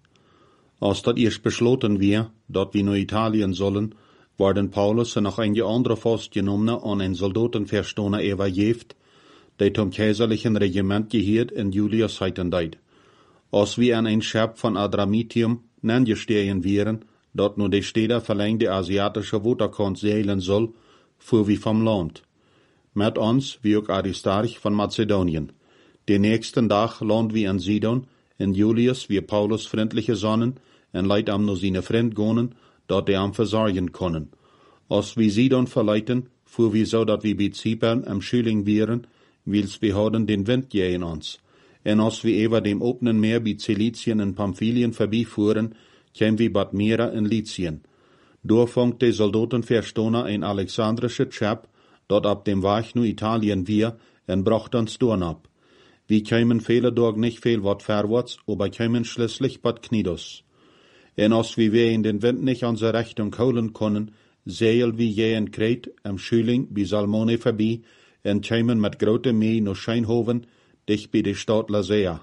Als dat eerst besloten wir, dat wir naar Italien sollen, worden Paulus en nog einige andere vastgenommenen aan een soldatenverstoner übergeben, die zum kaiserlichen Regiment gehört in Julius heiten deed. Als wir an ein Schab von Adramitium nangestehen wären, dat nur de Städte verlängde asiatische Waterkant zeilen soll, fuhr wir vom Land. Mit uns wie auch Aristarch von Mazedonien. Den nächsten Tag land wir in Sidon, in Julius wie Paulus freundliche Sonnen, en leid am nur seine Freund gonen, dat die am versorgen können. Als wir Sidon verleiten, fuhr wir so, dat wir bei Zypern am Schüling wären, wils wir hadden den Wind gehen uns. En als wir über dem openen Meer bei Cilicien en Pamphylien vorbeifuhren, kämen wir bad Mera in Lycien. Doorvangt de Soldatenverstoner ein alexandrische Chap, dat ab dem Weg nu Italien wir, en bracht uns dorn ab. Wir kämen viele Tag nicht viel wat vorwärts, aber kämen schließlich bad Knidos. En als wir in den Wind nicht unsere Richtung holen können, zeil wie je in Kreet, am Schüling bij Salmone voorbij, en kwamen met grote mee naar Schijnhoven, dicht bij de stad Lasea.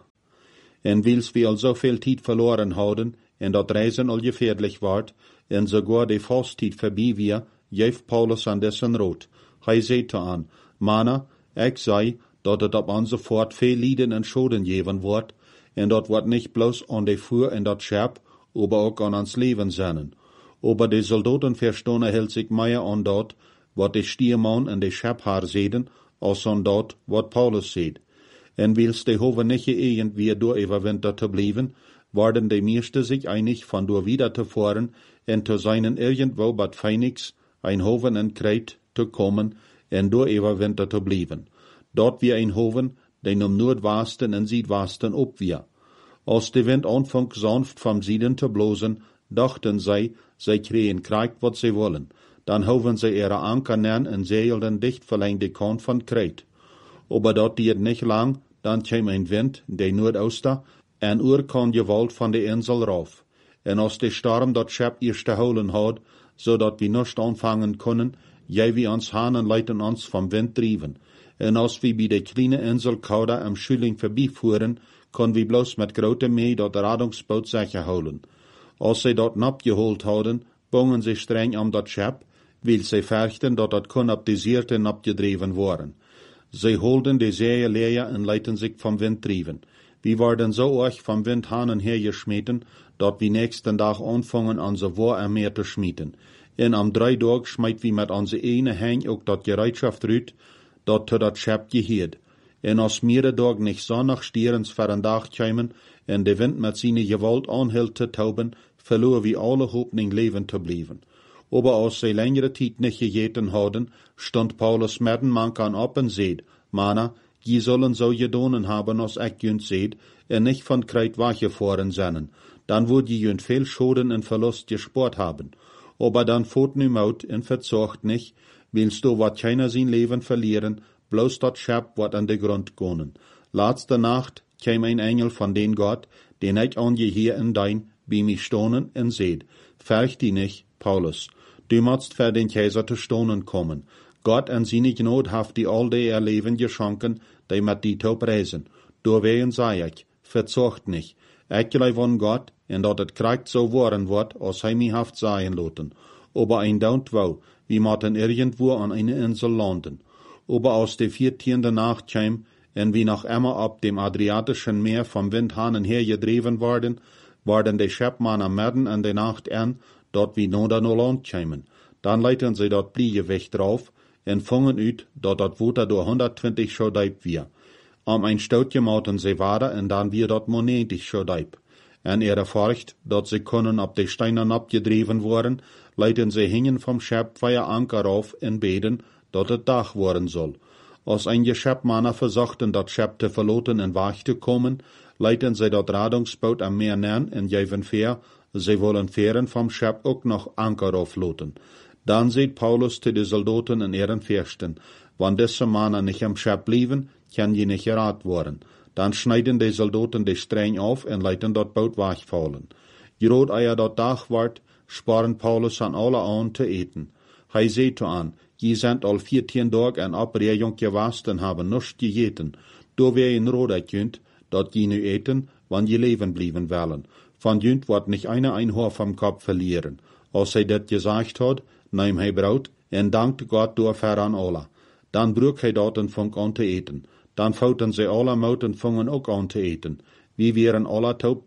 En wils we al zoveel tijd verloren houden, en dat reizen al gefährlich wordt, en sogar de Fasttid voorbij weer, geeft Paulus aan dessen rood. Hij zegt aan, Mana, ik zei, dat het op onze voort veel lijden en schoden geven wordt, en dat wordt niet bloos aan de vuur en dat schap, aber ook aan ons leven zijn. Aber de soldaten verstonen hield zich meer aan dat, wat de stierman en de schaphaar zeiden, als aan dat, wat Paulus zegt. En wils de hoven niet geëgend weer door overwinterd te blijven, worden de meesten zich einig van door wieder te voeren en te zijn irgendwo bad Phoenix, ein hoven en Kreet, te komen en door overwinterd te blijven. Dort wie ein hoven, den noordwasten en zuidwasten opweer. Als de wind aanvangt sanft vom Süden te blozen, dachten zij kregen krijgt wat zij willen. Dan hoven zij ihre Anker neer en zeilden dicht verlangd de kant van Kreet. Aber dat diert niet lang, dan kwam een wind, de noordooster, en kan gewalt van de insel rauf. En als de storm dat schap eerst te houden had, zodat we nicht aanvangen kunnen, jij wie ons haan en leiten ons vom wind drijven. En als we bij de kleine insel Kauda am Schüling voorbijvoeren, kon we bloos met grote mee dat radingsboot zeker houden. Als zij dat napgeholt hadden, bongen ze streng om dat schap, wil zij verchten dat kon op de zeerte napgedreven worden. Zij holden de zeeën leer en leiten zich vom wind drijven. We worden zo erg vom wind haan en her geschmeten, dat we nächsten dag aanvangen onze woor en meer te schmieten. En am 3 Dag smijt we met onze ene hand ook dat gereedschaft uit, dat te dat schap geheerd. En als meerdere dagen niet zonnig stierens voor een dag kwamen en de wind met zijn gewalt aanhield te tauben, verloor we alle hoop in leven te blijven. Aber als zij längere tijd niet gegeten hadden, stond Paulus met een mank aan op en zeid, Mana, je zullen zo gedonen hebben als ik junt zeid, en niet van Kreet weggefahren zijn. Dan wordt je junt veel schoden en verlust gespoord hebben. Aber dan voort nu mout en verzorgt niet, willst du wat keiner zijn leven verlieren, bloos dat schap wat aan de grond konen. Laatste Nacht kwam een engel van den God, den ik aan je hier en dein, bij mij stonen en zeid, vergt die nicht, Paulus, du moest voor den Keizer te stonen komen. Gott en zijn genood heeft die al de leven geschonken, die met die te prijzen. Doorwegen zei ik, verzorgt nicht. Ik geloof van God, en dat het krijgt zo worden wordt, als hij mij heeft zeggen laten. Aber ein Daunt wou, wie mochten irgendwo an eine Insel landen. Aber aus der 14. Nacht kwam, en wie noch immer ab dem Adriatischen Meer vom Windhahnen her gedreven worden de Schepmann am Midden en de Nacht an, dort wie noder no Land kwamen. Dan leiten sie dort Bliege weg drauf, en vongen uit, dat Water door 120 schou diep weer. Am ein Stoutje mouten sie wader, en dan weer dat 90 schou diep. En ihre Furcht, dat sie können op de Steinen abgedreven worden, leiten sie hingen vom Schep via Anker auf en beden, dat het dag worden soll. Als ein Schepmanner versuchten, dat Schep te verloten en weg te komen, leiten sie dat Radungsboot am Meer neer en geven veer, sie wollen veren vom Schep ook nog Anker aufloten. Dan zegt Paulus te de soldaten en ihren Fürsten, wann deze mannen nicht am Schep blijven, kan je nicht geraad worden. Dan schneiden de soldaten de streng auf en leiten dat boot wegvallen. Groot eier dat dag wordt, sparen Paulus aan alle aan te eten. Hij zei aan, je zijn al 14 dagen en opregung geweest en hebben niets gegeten. Door wij in Rode kunt, dat je nu eten, wanneer je leven blijven willen. Van junt wordt niet een Haar vom Kopf verlieren. Als hij dat gezegd had, neem hij brood en dankte God door ver aan alle. Dan broek hij dat en vong aan te eten. Dan fouten zij alle mouten vongen ook aan te eten. Wie wären alle taub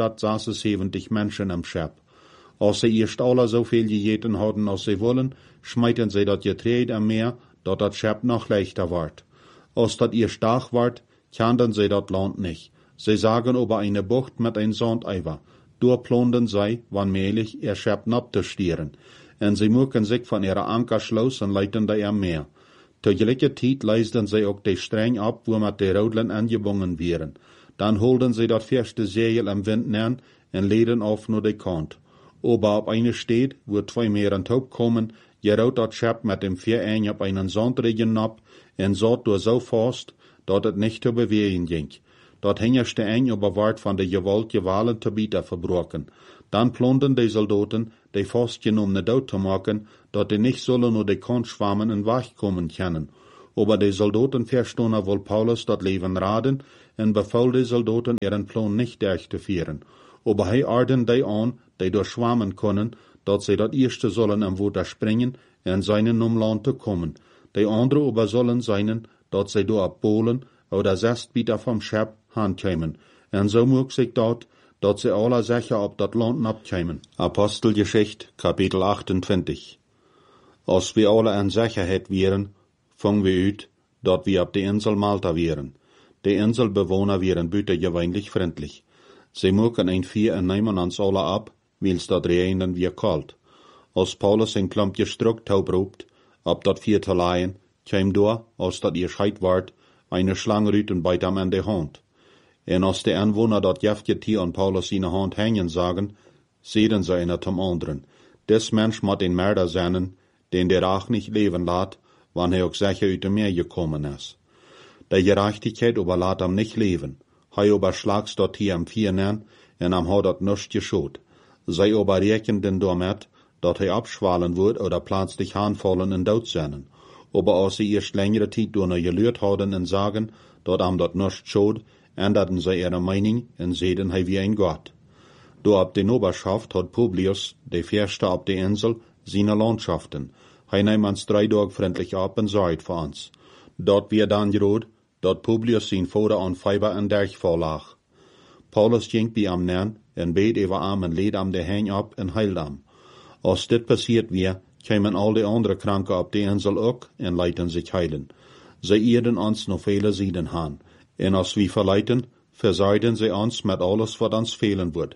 276 Menschen am Schep. Als zij eerst alle zoveel gegeten hadden als zij willen, schmijten zij dat Getreide am Meer, dat het Schep nog leichter wordt. Als dat eerst dag wordt, kannten zij dat land niet. Zij zagen over eine Bucht met een Sandeiver. Doorplonden zij, wanneer ihr Schep nap te stieren. En zij moeken zich van ihre Anker schloos en leiten daar am Meer. Tegelijkertijd leisten zij ook de streng op, wo met de rodelen angebonden werden. Dan holden zij dat verste zeil am Wind neer en leden auf naar de kant. Aber op eine steed, wo 2 Meeren taub komen, gerout dat Schep met dem Verein op einen Sandregen ab en zat door zo vast, dat het niet te bewegen ging. dat hingerste eng überwaard van de gewalt gewalen te bieten verbroken. Dan plonden de soldaten de vastgenommene dood te maken, dat die nicht zullen nur de kant schwammen en wegkommen können. Aber de soldaten verstonden wohl Paulus dat leven raden en beval de soldaten ihren Plan nicht durchzuführen. Aber hij arden de aan, die durchschwammen können, dat sie dat erste sollen am Water springen en seinen Land te kommen. De andere aber sollen seinen, dat sie door ab Polen oder Zestbieter vom Schep handkämen. En so mög sich dat sie alle sicher op dat Land abkämen. Apostelgeschichte, Kapitel 28. Als wir alle in Sicherheit wären, fangen wir uit, dat wir op de Insel Malta wären. De Inselbewohner wären buitengewöhnlich freundlich. Sie mögen ein Vier en nehmen uns alle ab, wils dat reinen wir kalt. Als Paulus ein Klumpje Struck taub roept, op dat Vier te leihen, käm door, als dat ihr scheit wart, eine Schlangenrüten beit am in de Hand. En als de Anwohner dat jefje Tier an Paulus in de Hand hängen sagen, sehen sie einer zum anderen. Des Mensch moet ein Mörder sein, den der auch nicht leben laat, wann hij ook sicher uit de Meer gekommen is. De Gerechtigkeit aber laat am nicht leben. Hij überschlags dort hier am Viernen, en am hat dat nichts geschot. Zij aber rechnen den damit, dat hij abschwallen wird oder plötzlich anfallen en dood zijn. Aber als sie erst längere Zeit door ne gelürt hadden en sagen, dat am dat nichts schot, änderten sie ihre Meinung en sehen hij wie ein Gott. Door ab den Oberschaft hat Publius, de Fürste ab de Insel, seine Landschaften. Hij nahm uns 3 Tage freundlich ab en sorgt für uns. Dort wir dann gerot, dat Publius sein Vater an Feiber en Derch vorlag. Paulus ging bei am Nern en bet über am en leed am de Heng ab en heilt am. Als dit passiert wir, kämen all de andere Kranken ab de Insel ook en leiten sich heilen. Sie ierden uns noch viele Sieden han. En als wir verleiten, versorgen sie uns mit alles, was uns fehlen wird.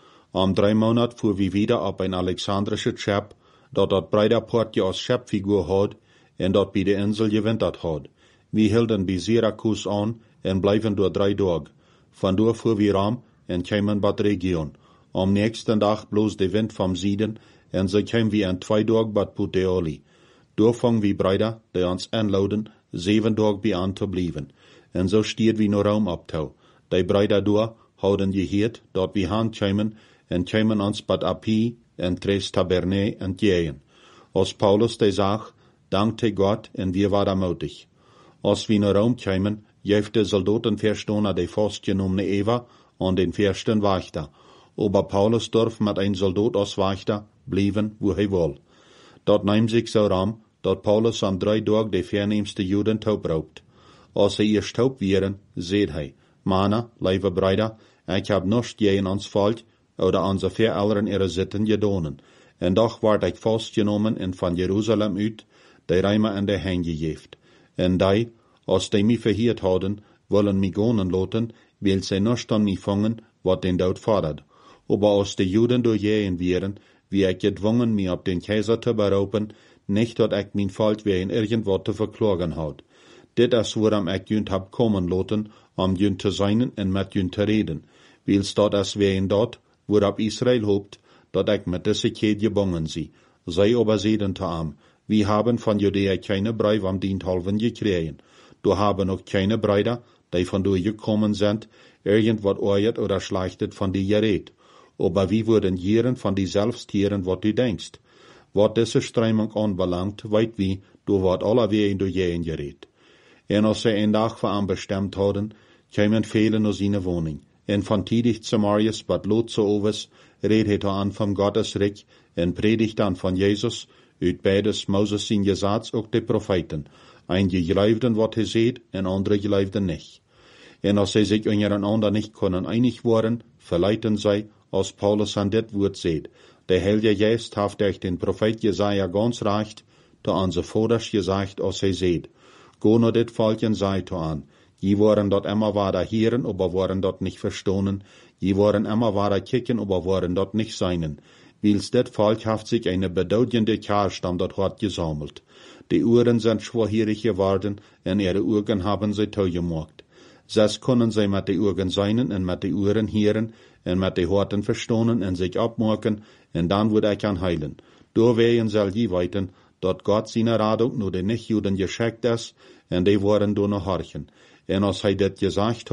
Am 3 Monat fuhr wir wieder ab ein alexandrisches Schip, dat breiter Portje als Schipfigur had en dat bij de Insel gewinterd had. Wir hielden bij Syrakus an en blijven door 3 Tage. Vandoor fuhr wir am en kämen bad Region. Am nächsten Tag bloß de Wind vom Süden en so kämen wir in 2 Tage bad Puteoli. Doorvang wir breiter, die uns anlauden, 7 Tage bij an te blijven. En so stiert wie no Raum abtau. Die breiter door houden geheerd, dat wir handkämen en kämen ons bad Api en Tres Taberne en Jeien. Als Paulus de zag, dankte Gott en wir waren mutig. Als wir naar Rom kämen, geeft de soldaten verstonden de vastgenommene Eva an den versten Wächter. Aber Paulus durf met ein Soldat als Wächter blijven, wo hij wil. Dat nahm sich so ram, dat Paulus am 3 Tage de verneemste Juden taub raubt. Als hij eerst taub wären, seht hij, Mana, lieve Brüder, ich hab nicht gegen ons Volk oder onze Verälteren ihre Sitten gedonen. En doch ward ich vastgenommen en van Jerusalem uit, de Reimer en de Hänge gegeft. En die, als die mich verhiert hadden, wollen mich gonen laten, weil sie nicht an mich fangen, wat den Dood fordert. Aber als die Juden durchgehen wären, wie ich gedwungen, mich auf den Kaiser zu berufen, nicht dat ich mein Volk wegen irgendwas zu verklagen hat. Dit is waarom ich jünt hab kommen laten, jünt zu sein en mit jünt zu reden. Weils dat is wegen dat, waarop Israel hoopt, dat ik met deze keer gebonden zie. Zij aber zeiden te am, wir haben von Judäa keine Brüder am Diensthalben gekregen. Du haben auch keine Brüder, die von dir gekommen sind, irgendwas euert oder schlechtet von dir geredet. Aber wir würden jeden von dir selbst hören, was du denkst. Was diese Strömung anbelangt, weit wie, du wart alle wegen du jeden geredet. En als sie einen Tag für ihn bestimmt hadden, kämen viele nach seine Wohnung. En van tidig zu Marius bad Lot zu Oves, redet an vom Gottesreich, en predigt an von Jesus, uit beides Moses zijn Gesetz ook de Propheten. Ein geloofden wat hij seht, en andere geloofden nicht. En als sie sich untereinander nicht können einig worden, verleiten sie, als Paulus an dit Wort seht. Der Heilige Geist haft durch den Prophet Jesaja ganz recht, da onze Voders gesagt, als hij seht. Go no dit Volken sei to an. Je waren dort immer weiter hören, aber waren dort nicht verstohnen. Je waren immer weiter kicken, aber waren dort nicht seinen. Wils dit Volk haft sich eine bedeutende Kerstamm dort hat gesammelt. Die Uhren sind schwerhörig geworden, en ihre Augen haben sie tau gemacht. Selbst können sie mit die Augen seinen, en mit die Uhren hören, en mit die Horten verstohnen, en sich abmachen, en dann wird ich an heilen. Do wehen soll je weiten, dat Gott seine Radung nur den Nichtjuden geschickt ist, en die waren do noch horchen. En als hij dit gesagt had,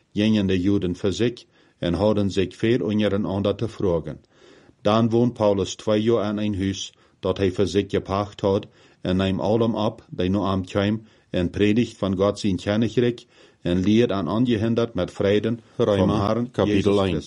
gingen die Juden für sich en hadden zich veel ondereinander te vragen. Dan woont Paulus 2 jaar in een huis dat hij voor zich gepacht had en neemt allem ab, die nu am kwam, en predigt van God zijn Königreich en leert aan ongehinderd met vreden vom Herrn Kapitel 1.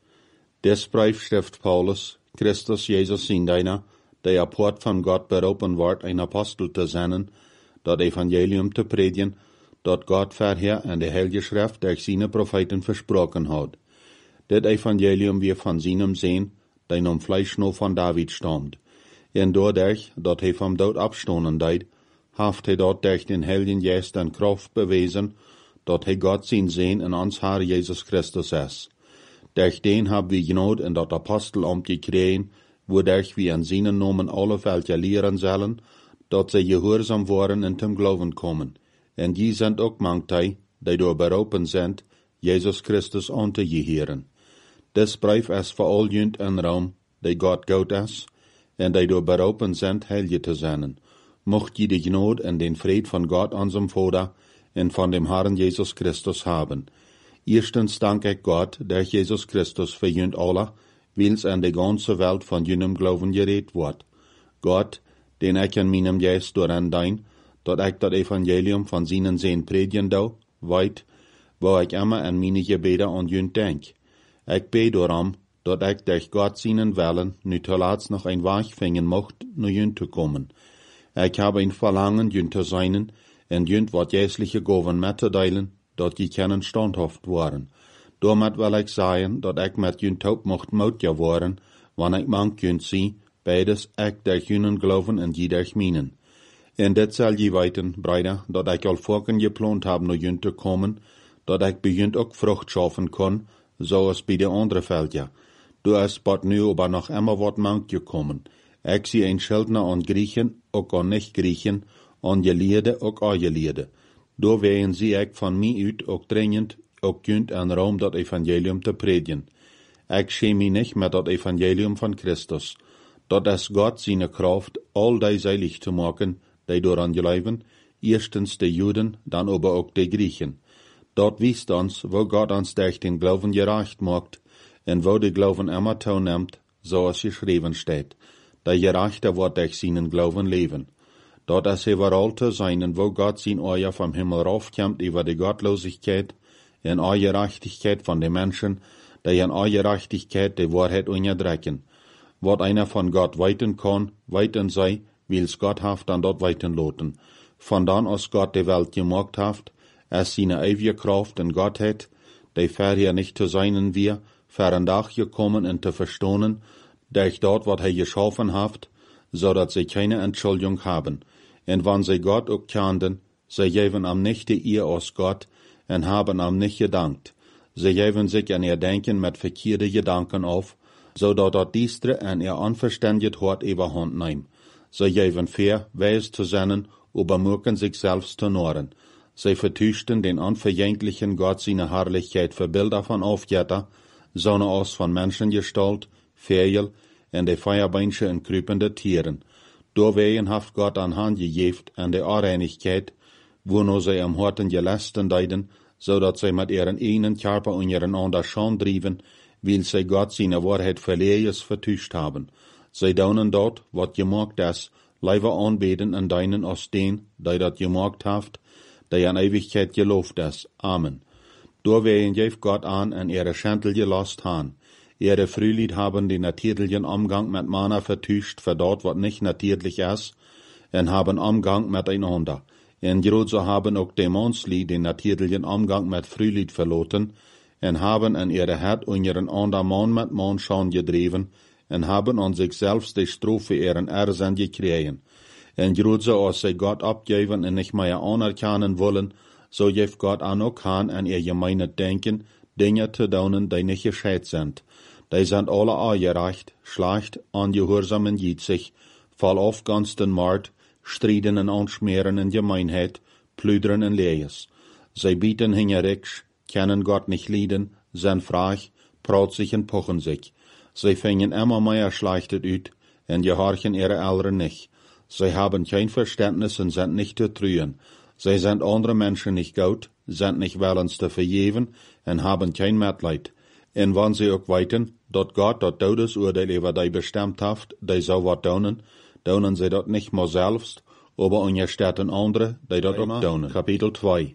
Des brief schrift Paulus, Christus Jezus zijn deiner, der apart van God berufen wordt een apostel te zenden, dat evangelium te predigen, dat God verheer en de heilige schrift durch seine Propheten versprochen had. Dit evangelium wir van seinem sehen, die om Fleisch noch van David stammt. En doordat dat hij vom dood abstonden deed, heeft hij dat durch den Heiligen Geist en Kraft bewezen, dat hij God zijn Sehen in ons Herr Jesus Christus is. Durch den haben wir Gnade in dat Apostelamt gekregen, wodurch wir in seinen Namen alle welche lehren sollen, dat sie gehorsam worden in dem Glauben kommen. En die sind ook manchtij, die door berufen sind, Jesus Christus aan te geheren. Des brief is voor al junt en Raum, die God goed is, en die door berufen sind, heilige te zijn. Mocht je de Gnade en den Fried van God unserem Vater en van dem Herrn Jesus Christus haben. Erstens dank ik God, durch Jesus Christus für junt alle, wils an de ganze Welt von jenem Glauben geredet wordt. God, den ik in meinem Geist dooraan dein, dat ik dat Evangelium van seinen Sehen predigen dou, weet, waar ik immer an meine Gebete an junt denk. Ik bid daarom, dat ik durch God seinen Willen nu zuletzt noch ein Weg finden mocht, naar junt te komen. Ik heb een verlangen junt te zijn, en junt wat geestliche Gaven met te delen, dat die kunnen standhaft worden. Daarmet wil ik zeggen, dat ik met junt hoop mocht moutje worden, wanneer ik mank junt zie, beides ik durch junen geloven en die durch minen. En dit zal je weten, Brüder, dat ik al vorken geplant heb naar junt te komen, dat ik bij junt ook vrucht schaffen kon, zoals bij de andere veldja. Du is bot nu aber nog immer wat mank gekommen. Ik zie een Schuldner aan Griechen, ook aan nicht-Griechen, aan geleerde, ook aan geleerde. Door wegen zie ik van mij uit ook dringend, ook junt en Raum dat Evangelium te predigen. Ik schäme mich nicht met dat Evangelium van Christus. Dat is God seine Kraft, all die seilig te maken, die dooraan geloven, erstens de Juden, dan aber ook de Griechen. Dat wiest ons, wo God ons durch den Glauben gerecht macht, en wo de Glauben immer toeneemt, zoals geschreven steht. Der Gerechte wordt durch seinen Glauben leven. Dat is überall te zijn, wo God zijn Oor vom Himmel raufkommt über die Gottlosigkeit, en Ongerechtigkeit von den Menschen, die in Ongerechtigkeit die Wahrheit unterdrücken. Wat einer von Gott weiten kann, weiten sei, wils Gott haft dann dort weiten loten. Von dann aus Gott die Welt gemacht haft, es seine ewige Kraft in Gottheit, die vorher nicht zu seinen wir, fern Dach gekommen und zu verstohnen, durch dort, wat er geschaffen haft, so dat sie keine Entschuldigung haben. Und wann sie Gott auch kannten, sie geben am nicht die ihr aus Gott, und haben am nicht gedankt. Sie geben sich an ihr Denken mit verkehrte Gedanken auf, so dat diestre en ihr unverständigt Hort überhand nehmen. Sie geben fair, weis zu sein, übermürken sich selbst zu noren. Sie vertüchten den unverjänglichen Gott seine Herrlichkeit für Bilder von Aufgötter, sondern aus von Menschengestalt, Vögel, en de Feuerbeinsche en krüpende Tieren. Doorwegen haft Gott an Hand gegeft an de Unreinigkeit, wo nur sie am Horten gelästen deiden, so dat sie mit ihren einen Körper untereinander schon drieben, weil sie Gott seine Wahrheit verlehres vertuscht haben. Sie daunen dort, wat gemacht is, lieber anbeten an deinen aus den, die dat gemacht haft, die an Ewigkeit gelobt is. Amen. Doorwegen geeft Gott an ihre Schentel gelost han. Ihre Frühlied haben den natürlichen Umgang mit Mana vertuscht für dort, wat nicht natürlich is, en haben Umgang miteinander. En so haben auch Dämonslied den natürlichen Umgang mit Frühlied verloten, en haben an ihre Herd und ihren ander Mann mit Mann schon gedreven, en haben an sich selbst die Strophe ihren Ersen gekriegen. En so als sie Gott abgeben und nicht mehr anerkennen wollen, so gibt Gott an auch an ihr gemeine Denken, Dinge zu tun, die nicht gescheit sind. Die sind alle angereicht, schlecht, ungehorsam und jitzig, fall auf ganz den Mord, Striden und Anschmieren in Gemeinheit, Plüdern und Lees. Sie bieten hingerisch, kennen Gott nicht lieden, sind frech, praut sich und pochen sich. Sie fingen immer mehr schlechtet ut, und gehorchen ihre Eltern nicht. Sie haben kein Verständnis und sind nicht zu trühen. Sie sind andere Menschen nicht gut, sind nicht willens zu vergeben und haben kein Mitleid. Und wenn sie auch weiten, dass Gott das Todesurteil über die bestimmt hat, die so was tun sie das nicht mehr selbst, aber unterstützen andere, die das auch tun. Kapitel 2.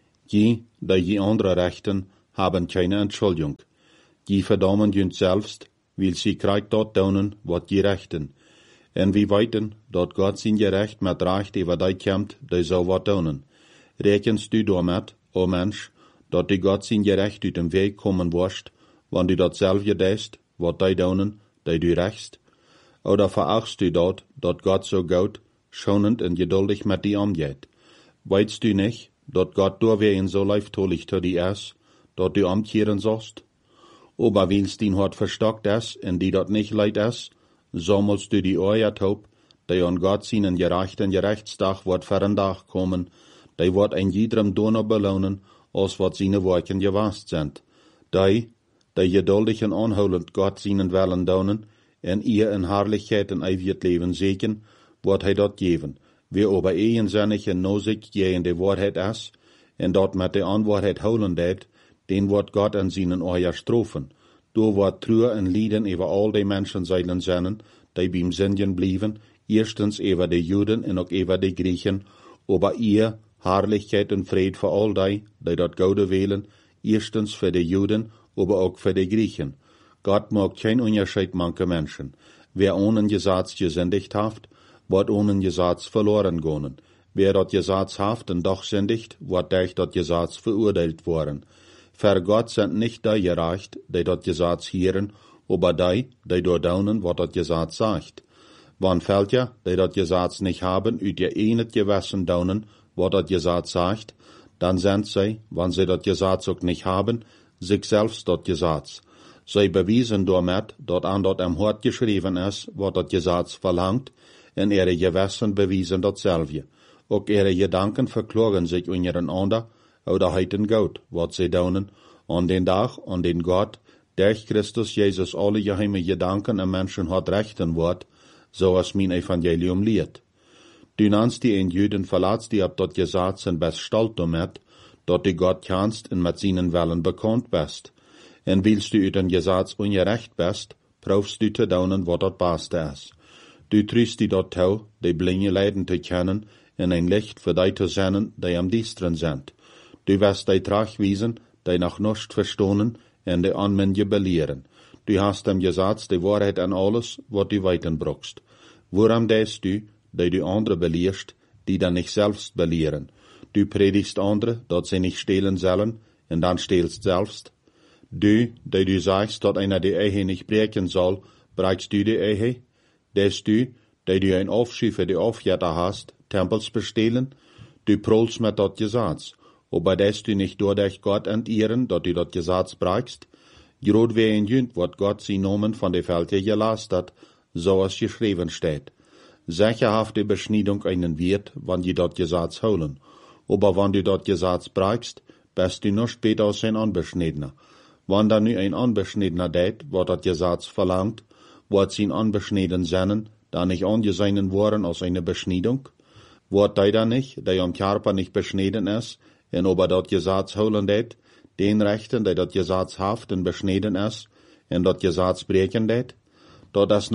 Die andere Rechten, haben keine Entschuldigung. Die verdammen jünd selbst, weil sie kriegt dort tun, was die Rechten. Und wir weiten, dass Gott sein Gerecht mit Recht über die kommt, die so was tun. Rechenst du damit, o Mensch, dass die Gott sein Gerecht aus dem Weg kommen wirst, wenn du das selber denkst, was die tun, die du rächst? Oder verachtest du dort, dass Gott so gut, schonend und geduldig mit dir umgeht? Weißt du nicht, dass Gott durchwegen so leichttolig zu dir ist, dass du umkehren sollst? Aber wenn's dein Hort verstockt ist, und die dort nicht leid ist, so musst du die Ohren taub, die an Gott seinen gerechten Gerechtstag wird für einen Tag kommen, die wird ein jedem Donner belohnen, als wat seine Worten gewast sind. Die geduldig und anholend Gott seinen Willen donen, en ihr in Herrlichkeit und ewiges Leben segen, wird hij dort geben. Wer aber eigensinnig en nosig gegen die Wahrheit ist, en dort mit der Anwahrheit holen det, den wird Gott an seinen Eier strafen. Du wird Trauer und Leiden über all die Menschen sein sennen, die beim Sünden blieben, erstens über die Juden und auch über die Griechen, aber ihr Herrlichkeit und Fried für all die dort Gode wählen, erstens für die Juden, aber auch für die Griechen. Gott mag kein Unterschied manche Menschen. Wer ohne Gesetz gesündigt haft, wird ohne Gesetz verloren gehen. Wer dort Gesetz haft und doch sündigt, wird durch dort Gesetz verurteilt worden. Für Gott sind nicht die gerecht, die dort Gesetz hören, aber die dort daunen, was dort Gesetz sagt. Wann fällt ja, die dort Gesetz nicht haben, üt ihr nicht gewissen daunen, was dort Gesetz sagt, dann sind sie, wenn sie dort Gesetz auch nicht haben, sich selbst dort Gesetz. Sie bewiesen damit, dass an dort am Hort geschrieben ist, was dort Gesetz verlangt, und ihre Gewissen bewiesen dasselbe. Auch ihre Gedanken verklagen sich untereinander, oder heiten Gott, was sie daunen, an den Tag, an den Gott, durch Christus Jesus alle geheime Gedanken am Menschen hat rechten wird, so als mein Evangelium lehrt. Du nennst die in Juden verlatzt die ab dort Gesetz und bist stolz damit, dass du Gott kannst und mit seinen Willen bekannt bist. Und willst du über den Gesetz ungerecht bist, prüfst du zu daunen, was dort Beste ist. Du trüst die dort tau, die blinde Leiden zu kennen, und ein Licht für die zu sehen, die am Dienstren sind. Du wirst die Tragwiesen, die nach nicht verstohnen, und die Anmenge belehren. Du hast dem Gesetz die Wahrheit an alles, was du weiten brauchst. Woran denkst du, die du andere belehrst, die dann nicht selbst belehren? Du predigst andere, dass sie nicht stehlen sollen, und dann stehlst selbst. Die du sagst, dass einer die Ehe nicht brechen soll, brechst du die Ehe? Des du ein Aufschied für die Aufjäter hast, Tempels bestehlen? Du prolst mit dort Gesetz. Aber des du nicht durch Gott entehren, dass du dort Gesetz brechst? Grod wie ein Jünd, wat Gott sie Nomen von der Felde gelast hat, so als geschrieben steht. Sicherhafte Beschneidung einen Wert, wann die dort Gesetz holen. Aber wann du dort Gesetz brechst, bist du noch später als ein Unbeschneidener. Wann da nu ein Unbeschneidener deit, wat dort Gesetz verlangt, wird sie unbeschneiden sennen, da nicht angesehen worden als eine Beschneidung? Wird die da nicht, der am Körper nicht beschneiden ist, und ob dort Gesetz holen deit, den Rechten, der dort Gesetz haft und beschneiden ist, und dort Gesetz brechen deit? Dort ist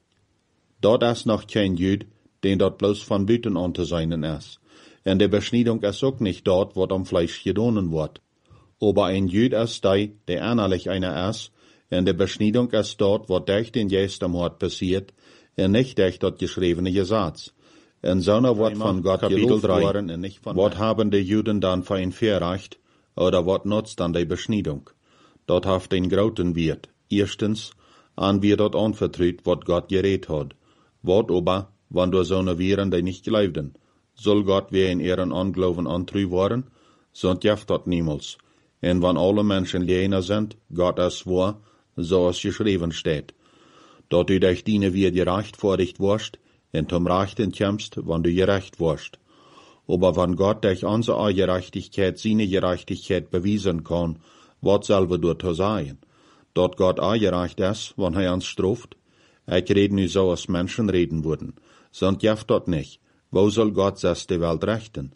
noch kein Jüd, den dort bloß von Büten anzusehen ist. Und die Beschneidung ist auch nicht dort, wo am Fleisch gedonen wird. Aber ein Jüd ist der innerlich einer ist, und die Beschneidung ist dort, wo durch den Geist am Hort passiert, und nicht durch dort geschriebene Gesetz. Und so wird von Gott gelobt worden, und nicht von was haben die Juden dann für ein Verrecht, oder was nutzt dann die Beschneidung? Dort haft den großen Wert. Erstens, an wir dort anvertraut, was Gott geredet hat. Wat aber, wann du so ne Viren, die nicht glaubten? Soll Gott wie in ihren Anglauben antreu worden? Sonst jaft dort niemals. Und wann alle Menschen leiner sind, Gott es wahr, so es geschrieben steht. Dort du durch deine wir gerecht vorricht wirst, und zum Rechten kämpfst, wann du gerecht wirst. Aber wenn Gott durch unsere Gerechtigkeit seine Gerechtigkeit bewiesen kann, was selber dort zu sein? Dort Gott auch gerecht ist, wenn er uns straft? Ich rede nu so, als Menschen reden würden. Sonst jaft dort nicht. Wo soll Gott das die Welt rechten?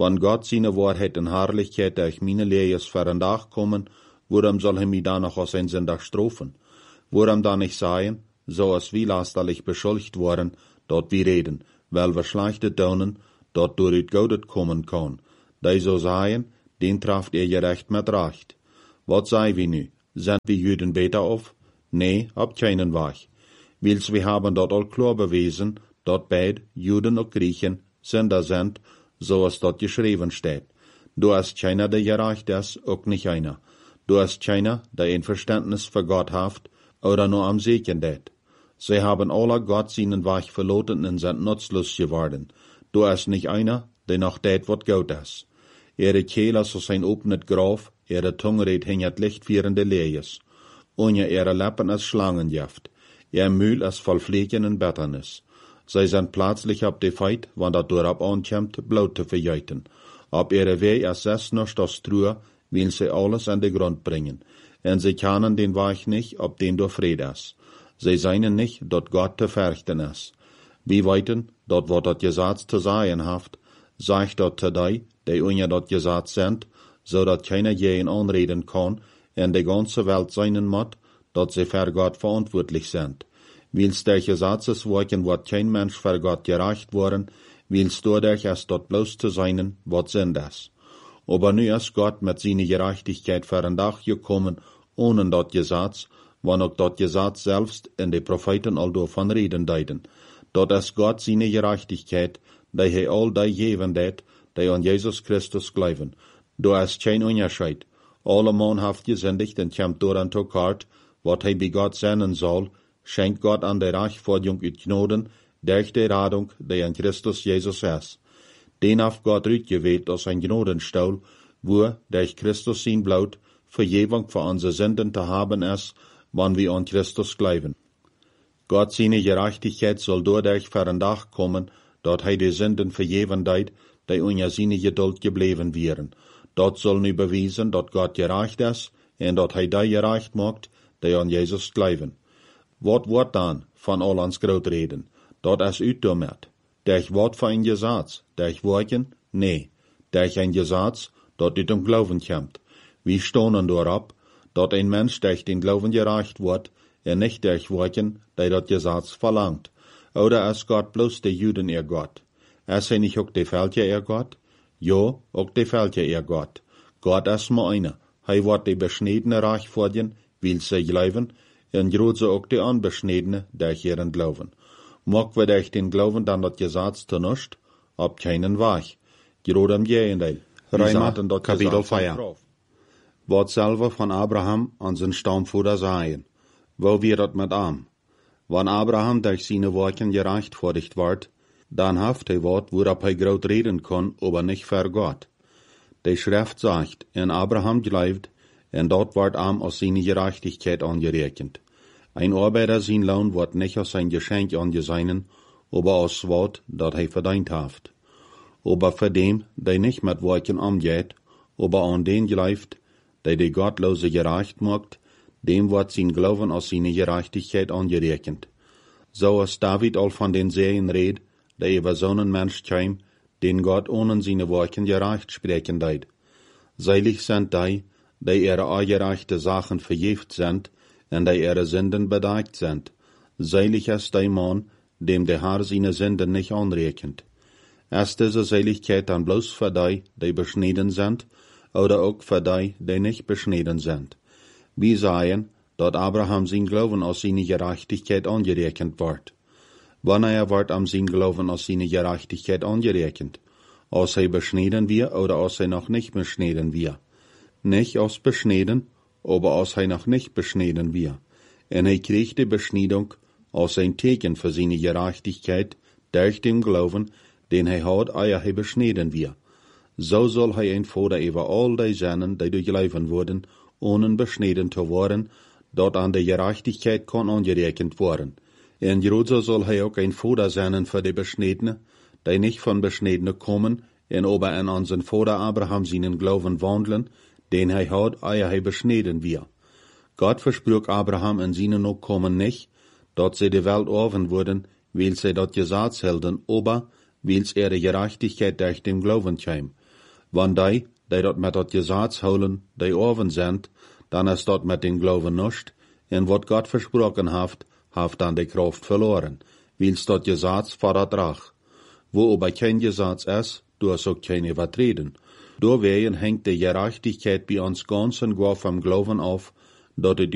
Wann Gott seine Wahrheit und Herrlichkeit durch meine Lehres verandach kommen, warum soll er mich da noch aus ein Sündach strafen? Warum da nicht sagen, so als wie lasterlich beschuldigt worden, dort wir reden, weil wir schlechte tun, dort durch Gott kommen kann. Die so sagen, den trafft gerecht mit Recht. Was sei wir nu? Sind wir Juden besser auf? Nee, ab keinen Weg. Wils wir haben dort all klar bewiesen, dort beid, Juden und Griechen, Sünder sind, so als dort geschrieben steht. Du hast keiner, der gerecht ist, auch nicht einer. Du hast keiner, der ein Verständnis für Gott haft, oder nur am Segen det. Sie haben alle Gott seinen Weg verloren und sind nutzlos geworden. Du hast nicht einer, der noch det, wat gut ist. Ihre Kehle so sein opnet Graf, ihre Tunge red hingert lichtführende Lees. Ohne ihre Lippen als Schlangenjaft. Ihr Mühl als voll Fliegen und Betternis. Sie sind plötzlich ab de Feit, wann dat dorab ankommt, Blut zu verjeiten. Ab ihre Weg als es noch das Truhe, will sie alles an den Grund bringen. Und sie kennen den Weg nicht, ob den durch Fried ist. Sie seien nicht, dort Gott zu fürchten ist. Wie weiten, dort wo dat Gesetz zu sein haft, sagt dort zu die unja dort Gesetz sind, so dat keiner jeden anreden kann, und die ganze Welt seinen muss, dat sie für Gott verantwortlich sind. Wils der Gesetzeswerken wird kein Mensch für Gott gerecht worden, wils dadurch es dort bloß zu seinen, wat sind das. Aber nu ist Gott mit seiner Gerechtigkeit für ein Dach gekommen, ohne dort Gesetz, wann auch dort Gesetz selbst in die Propheten all davon reden deuten. Dort ist Gott seine Gerechtigkeit, die he all die geben det, die an Jesus Christus glauben. Da ist kein Unterschied. Alle Mann haft gesündigt und kommt durch an Tokart, wat he bei Gott senden soll, schenkt Gott an der Rechtfertigung ut Gnoden, durch die Radung, die an Christus Jesus ist. Den haft Gott uitgewählt aus ein Gnodenstuhl, wo, durch Christus sein Blut, Vergebung für unsere Sünden zu haben ist, wann wir an Christus glauben. Gott seine Gerechtigkeit soll dadurch für ein Tag kommen, dort he die Sünden vergeben deit, die unter seine Geduld geblieben wären. Dort soll nu bewiesen, dort Gott gerecht ist, und dort he die gerecht macht, die an Jesus glauben. Wat wordt dan van al ons groot reden? Dat is uitdomet. Durch wat voor een Gesetz? Durch Worken? Nee. Durch ein Gesetz, dat uit dem Glauben kommt. Wir stonen dorab, dat ein Mensch durch den Glauben gerecht wird, nicht durch Worken, die dat Gesetz verlangt. Oder ist Gott bloß der Juden ihr Gott? Ist nicht auch die Völker ihr Gott? Jo, auch die Völker ihr Gott. Gott ist nur einer. Hij wird die Beschniedene reich vordienen, will sie glauben, und große auch die Unbeschniedene durch ihren Glauben. Mag wir durch den Glauben dann das Gesetz zunicht? Ab keinen Weg. Gerade im Gegenteil. Römer, Kapitel 4. Wat selber von Abraham an sein Stammvater sagen. Wo wir dat mit am? Wann Abraham durch seine Worten gerechtfertigt ward, dann haft er Wort, worab er groß reden kann, aber nicht für Gott. Die Schrift sagt, in Abraham glaubt, und dort ward am aus seiner Gerechtigkeit angerechnet. Ein Arbeiter sein Lohn wird nicht aus sein Geschenk angesehen, aber aus Wort, dat er verdient haft. Aber für dem, der nicht mit Worten umgeht, aber an den glaubt, der die Gottlose gerecht macht, dem wird sein Glauben aus seiner Gerechtigkeit angerechnet. So als David all von den Sehen redet, der über so einen Mensch kam, den Gott ohne seine Worte gerecht sprechen deit. Selig sind die ihre ungerechte Sachen vergift sind, und die ihre Sünden bedeckt sind. Selig ist der Mann, dem der Herr seine Sünden nicht anrechnet. Ist diese Seligkeit dann bloß für die beschnitten sind, oder auch für die nicht beschnitten sind? Wir sagen, dass Abraham sein Glauben aus seiner Gerechtigkeit angerechnet wird. Wann wird am sein Glauben aus seiner Gerechtigkeit angerechnet? Aus er beschnitten wir oder aus er noch nicht beschnitten wir? Nicht aus beschnitten, aber aus er noch nicht beschnitten wir. Und er kriegt die Beschneidung aus ein Teken für seine Gerechtigkeit durch den Glauben, den er hat, ehe er beschnitten wir. So soll er ein Vater über all die Sünden, die durchlaufen wurden, ohne beschnitten zu werden, dort an der Gerechtigkeit kann angerechnet werden. Und so soll er auch ein Vater sein für die Beschnittene, die nicht von Beschnittene kommen, und aber an unseren Vater Abraham seinen Glauben wandeln, den er hat, ehe er beschnitten wir. Gott versprach Abraham in seinen Nachkommen nicht, dort sie die Welt offen wurden, weil sie dort Gesetz hielten, aber weil ihre Gerechtigkeit durch den Glauben kam. Wann die dort met dat Gesetz holen, die oven sind, dann ist dort mit den Glauben nicht, en wat Gott versprochen haft dann die Kraft verloren, weil's dort Gesetz verdrag. Wo aber kein Gesetz ist, du hast auch keine übertreten. Deswegen hängt die Gerechtigkeit bei uns ganz und gar vom Glauben auf, dass